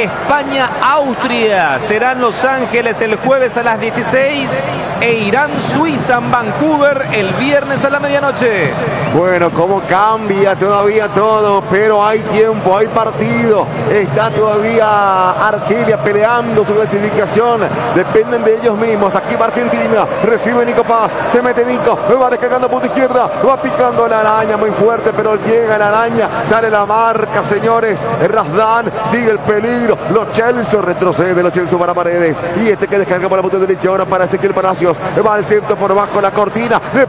España-Austria será en Los Ángeles el jueves a las dieciséis e Irán-Suiza en Vancouver el viernes a la medianoche. Bueno, cómo cambia todavía todo, pero hay tiempo, hay partido. Está todavía Argelia peleando su clasificación. Dependen de ellos mismos. Aquí va Argentina, recibe Nico Paz, se mete Nico, va descargando a punta izquierda, va picando la araña muy fuerte, pero llega la araña, sale la marca, señores. Razdan, sigue el peligro. Los Chelsea, retrocede los Chelsea para Paredes. Y este que descarga por la punta derecha ahora para Ezequiel Palacios. Va al centro por bajo la cortina, le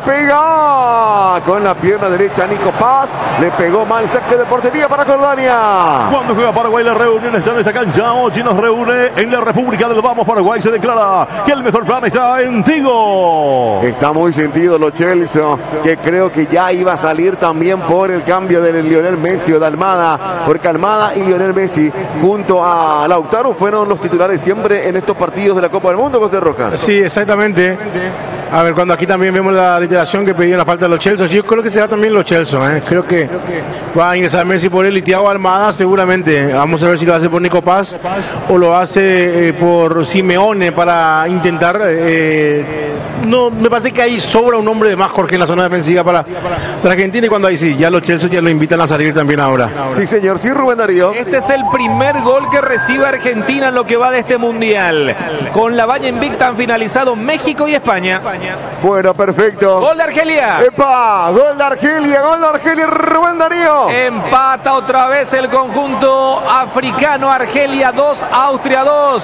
pega con la pierna derecha Nico Paz, le pegó mal, saque de portería para Jordania. Cuando juega Paraguay, la reunión está en esta cancha. Hoy nos reúne en la República del Vamos. Paraguay se declara que el mejor plan está en Tigo. Está muy sentido los Chelsea, que creo que ya iba a salir también por el cambio de Lionel Messi o de Almada, porque Almada y Lionel Messi junto a Lautaro fueron los titulares siempre en estos partidos de la Copa del Mundo, José Rojas. Sí, exactamente. A ver, cuando aquí también vemos la literación que pedían la falta de los Chelsea, yo creo que será también los Chelsea, ¿eh? Creo que va a ingresar Messi por él y Thiago Almada seguramente. Vamos a ver si lo hace por Nico Paz o lo hace eh, por Simeone para intentar... Eh, no, me parece que ahí sobra un hombre de más, Jorge, en la zona defensiva para, para Argentina, y cuando ahí sí, ya los Chelsea ya lo invitan a salir también ahora. Sí, señor, sí, Rubén Darío. Este es el primer gol que recibe Argentina en lo que va de este Mundial. Con la valla invicta han finalizado México y España. Bueno, perfecto. Gol de Argelia. ¡Epa! Gol de Argelia, gol de Argelia, Rubén Darío. Empata otra vez el conjunto africano. Argelia dos, Austria dos.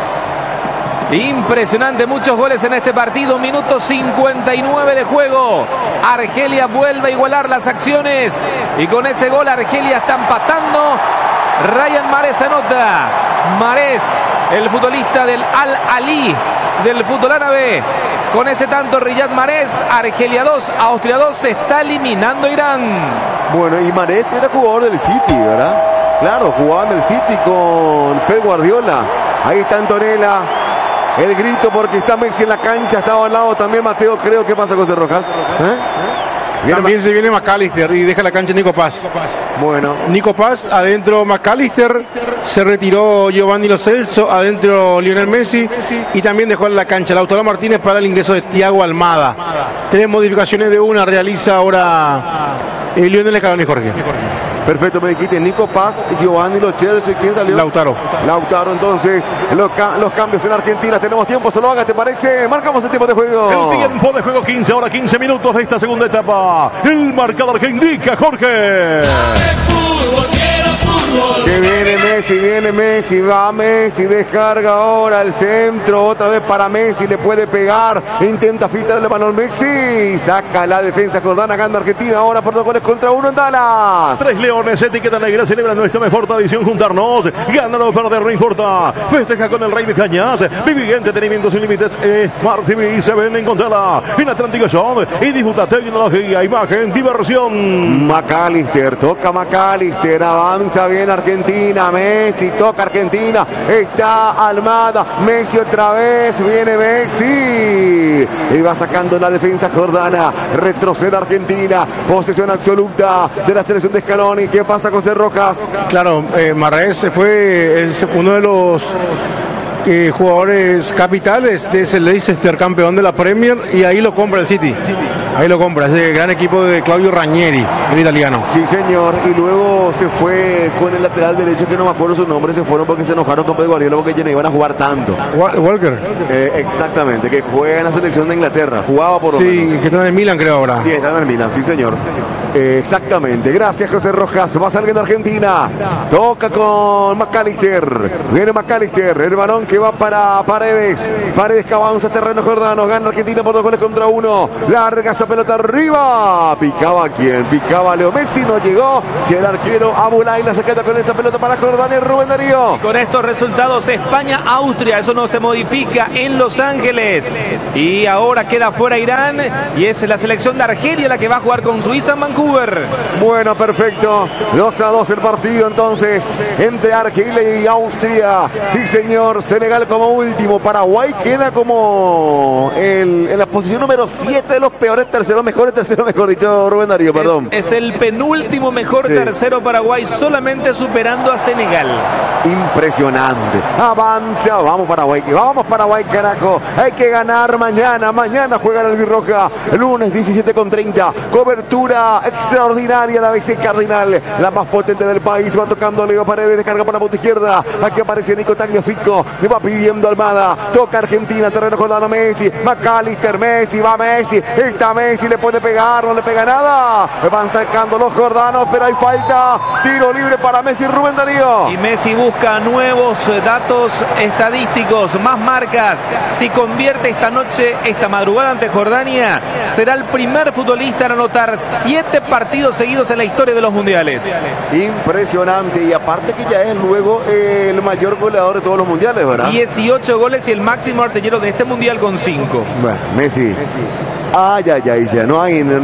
Impresionante, muchos goles en este partido. Minuto cincuenta y nueve de juego. Argelia vuelve a igualar las acciones y con ese gol Argelia está empatando. Ryan Mahrez anota. Mahrez, el futbolista del Al Ahly del fútbol árabe. Con ese tanto Riyad Mahrez, Argelia dos, Austria dos, se está eliminando Irán. Bueno, y Mahrez era jugador del City, ¿verdad? Claro, jugaba en el City con Pep Guardiola. Ahí está Antonella. El grito porque está Messi en la cancha, estaba al lado también Mateo, creo. ¿Qué pasa, José Rojas? ¿Eh? Viene También Ma- se viene McAllister y deja la cancha Nico Paz. Bueno, Nico Paz, adentro McAllister, se retiró Giovanni Lo Celso, adentro Lionel Messi y también dejó en la cancha Lautaro Martínez para el ingreso de Thiago Almada. Tres modificaciones de una realiza ahora eh, Lionel Scaloni, Jorge. perfecto, me dijiste Nico Paz, Giovanni Lo Celso, ¿y quién salió? Lautaro. Lautaro, entonces, los, ca- los cambios en Argentina, tenemos tiempo, solo haga, ¿te parece? Marcamos el tiempo de juego. El tiempo de juego, quince horas, quince minutos de esta segunda etapa. El marcador que indica Jorge. Que viene Messi, viene Messi, va Messi, descarga ahora el centro, otra vez para Messi, le puede pegar, intenta filtrar el balón Messi, saca la defensa jordana, gana Argentina ahora por dos goles contra uno en Dallas. Tres leones, etiqueta negra, celebra nuestra mejor tradición juntarnos. Ganar o perder, no importa. Festeja con el Rey de Cañas. Vive entretenimiento sin límites. Smart T V se ven en Contala, en Atlántico Shop. Y disfruta tecnología, imagen, diversión. McAllister, toca McAllister, avanza bien Argentina, Messi, toca Argentina, está Almada, Messi otra vez, viene Messi, y va sacando la defensa jordana, retrocede Argentina, posesión absoluta de la selección de Scaloni. ¿Qué pasa con José Rojas? Claro, eh, Marrés fue es uno de los eh, jugadores capitales de ese Leicester, campeón de la Premier, y ahí lo compra el City. Ahí lo compra, es el gran equipo de Claudio Ranieri, el italiano. Sí, señor, y luego se fue con el lateral derecho, que no me acuerdo su nombre, se fueron porque se enojaron con Pep Guardiola porque ya no iban a jugar tanto. Wa- Walker. Eh, exactamente, que juega en la selección de Inglaterra, jugaba por lo menos. Sí, que está en el Milan, creo ahora. Sí, está en el Milan, sí señor. Eh, exactamente, gracias José Rojas. Va saliendo Argentina. Toca con McAllister. Viene McAllister, el balón que va para Paredes. Paredes que avanza terreno jordano. Gana Argentina por dos goles contra uno. Larga esa pelota arriba. Picaba quién, picaba Leo Messi, no llegó. Si el arquero Abulaila se queda con esa pelota para Jordania, Rubén Darío. Con estos resultados, España-Austria, eso no se modifica en Los Ángeles. Y ahora queda fuera Irán y es la selección de Argelia la que va a jugar con Suiza en Vancouver. Bueno, perfecto. dos a dos el partido entonces entre Argelia y Austria. Sí, señor. Senegal como último. Paraguay queda como el, en la posición número siete de los peores, tercero mejores, tercero mejor dicho, Rubén Darío, perdón. Es, es el penúltimo mejor Sí. tercero Paraguay, solamente superando a Senegal. Impresionante. Avanza. Vamos Paraguay. Vamos Paraguay, carajo. Hay que ganar mañana. Mañana juega el Albirroja. El lunes diecisiete con treinta. Cobertura extraordinaria la B C Cardinal. La más potente del país. Va tocando Leo Paredes. Descarga para la punta izquierda. Aquí aparece Nico Tagliafico. Le va pidiendo Almada. Toca Argentina. Terreno jordano Messi. McAllister. Messi. Va Messi. Está Messi. Le puede pegar. No le pega nada. Van sacando los jordanos. Pero hay falta. Tiro libre para Messi. Rubén Darío. Y Messi busca nuevos eh, datos estadísticos, más marcas. Si convierte esta noche, esta madrugada ante Jordania, será el primer futbolista en anotar siete partidos seguidos en la historia de los mundiales. Impresionante. Y aparte que ya es luego eh, el mayor goleador de todos los mundiales, ¿verdad? dieciocho goles y el máximo artillero de este mundial con cinco. Bueno, Messi. Ay, ay, ay, ya no hay.